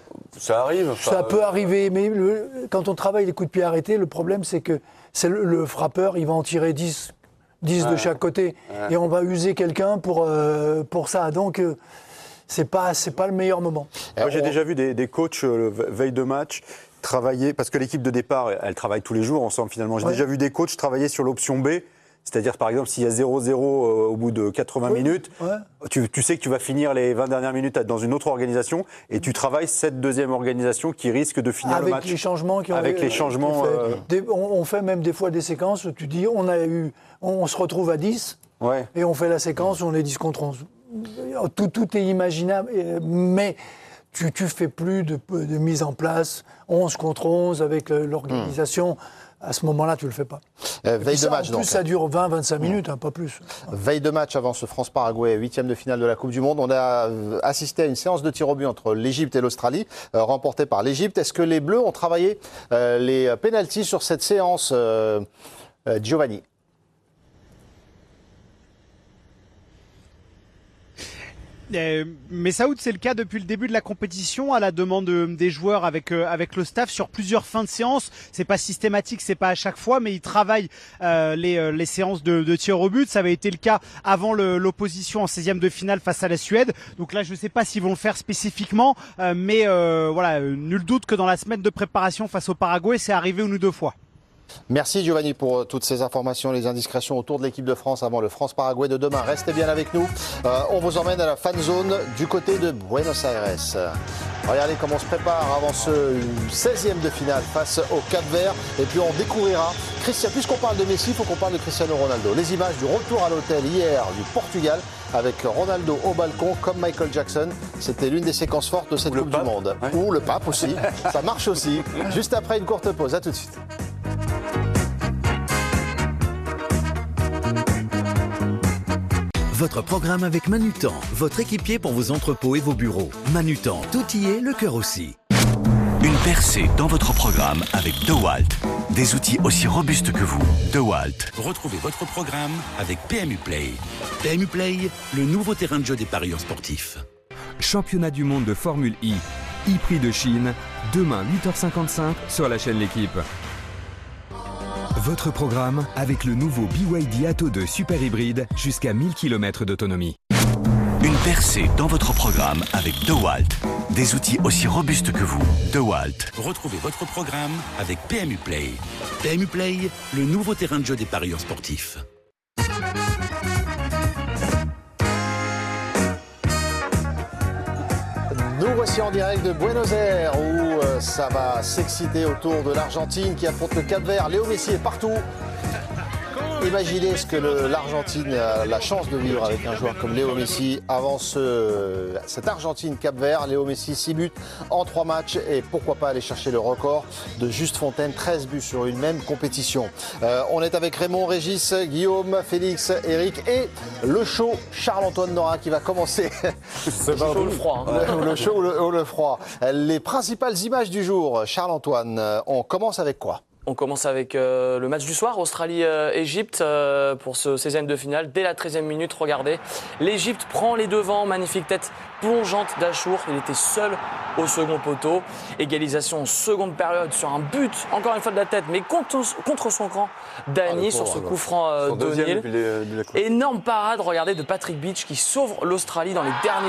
Ça arrive.
Enfin, ça peut arriver, mais le, quand on travaille les coups de pied arrêtés, le problème c'est que c'est le, le frappeur, il va en tirer dix, dix ouais. de chaque côté, ouais. et on va user quelqu'un pour, euh, pour ça. Donc, euh, c'est pas, c'est pas le meilleur moment.
Moi, j'ai on... déjà vu des, des coachs euh, veille de match travailler, parce que l'équipe de départ, elle travaille tous les jours ensemble finalement. J'ai ouais. déjà vu des coachs travailler sur l'option B. C'est-à-dire, par exemple, s'il y a zéro zéro euh, au bout de quatre-vingts oui, minutes, ouais. tu, tu sais que tu vas finir les vingt dernières minutes dans une autre organisation et tu travailles cette deuxième organisation qui risque de finir
avec
le match.
Les changements qui ont
avec les changements.
Fait,
euh...
des, on, on fait même des fois des séquences où tu dis on, a eu, on, on se retrouve à dix
ouais.
et on fait la séquence où on est dix contre onze. Tout, tout est imaginable, mais tu ne fais plus de, de mise en place onze contre onze avec l'organisation. Mmh. À ce moment-là, tu ne le fais pas.
Euh, veille
ça,
de match,
en plus,
donc.
ça dure vingt à vingt-cinq minutes, hein, pas plus.
Veille de match avant ce France-Paraguay, huitième de finale de la Coupe du Monde. On a assisté à une séance de tir au but entre l'Égypte et l'Australie, euh, remportée par l'Égypte. Est-ce que les Bleus ont travaillé euh, les pénaltys sur cette séance, euh, euh, Giovanni?
Euh, mais Saoud, c'est le cas depuis le début de la compétition, à la demande de, des joueurs avec euh, avec le staff sur plusieurs fins de séance. C'est pas systématique, c'est pas à chaque fois, mais ils travaillent euh, les euh, les séances de, de tir au but. Ça avait été le cas avant le, l'opposition en seizième de finale face à la Suède. Donc là, je sais pas s'ils vont le faire spécifiquement, euh, mais euh, voilà, nul doute que dans la semaine de préparation face au Paraguay, c'est arrivé une ou deux fois.
Merci Giovanni pour toutes ces informations, les indiscrétions autour de l'équipe de France avant le France-Paraguay de demain. Restez bien avec nous. Euh, on vous emmène à la fan zone du côté de Buenos Aires. Regardez comment on se prépare avant ce seizième de finale face au Cap-Vert. Et puis on découvrira, Christian, puisqu'on parle de Messi, il faut qu'on parle de Cristiano Ronaldo. Les images du retour à l'hôtel hier du Portugal avec Ronaldo au balcon comme Michael Jackson. C'était l'une des séquences fortes de cette Coupe du Monde. Ouais. Ou le pape aussi. Ça marche aussi. Juste après une courte pause. À tout de suite.
Votre programme avec Manutan, votre équipier pour vos entrepôts et vos bureaux. Manutan, tout y est, le cœur aussi. Une percée dans votre programme avec DeWalt. Des outils aussi robustes que vous. DeWalt. Retrouvez votre programme avec P M U Play. P M U Play, le nouveau terrain de jeu des parieurs sportifs.
Championnat du monde de Formule I. E-Prix de Chine. Demain, huit heures cinquante-cinq sur la chaîne L'équipe. Votre programme avec le nouveau B Y D Atto deux Super Hybride jusqu'à mille kilomètres d'autonomie.
Une percée dans votre programme avec DeWalt. Des outils aussi robustes que vous. DeWalt. Retrouvez votre programme avec P M U Play. P M U Play, le nouveau terrain de jeu des parieurs sportifs.
Nous voici en direct de Buenos Aires où euh, ça va s'exciter autour de l'Argentine qui affronte le Cap-Vert. Léo Messi est partout. Imaginez ce que le- l'Argentine a la chance de vivre avec un joueur comme Léo Messi avant ce, cette Argentine-Cap-Vert. Léo Messi, six buts en trois matchs et pourquoi pas aller chercher le record de Juste Fontaine, treize buts sur une même compétition. Euh, on est avec Raymond, Régis, Guillaume, Félix, Eric et le show Charles-Antoine Nora qui va commencer.
C'est chaud ou le froid. hein.
Le, le chaud ou le, ou le froid. Les principales images du jour, Charles-Antoine, euh, on commence avec quoi?
On commence avec euh, le match du soir, Australie-Égypte, euh, pour ce seizième de finale. Dès la treizième minute, regardez, l'Égypte prend les devants, magnifique tête plongeante d'Achour. Il était seul au second poteau. Égalisation en seconde période sur un but, encore une fois de la tête, mais contre, contre son camp, Dany,
Ah,
sur ce
alors.
coup franc euh,
Son deuxième
d'O'Neill.
depuis les- depuis la coupe.
Énorme parade, regardez, de Patrick Beach qui sauve l'Australie dans les derniers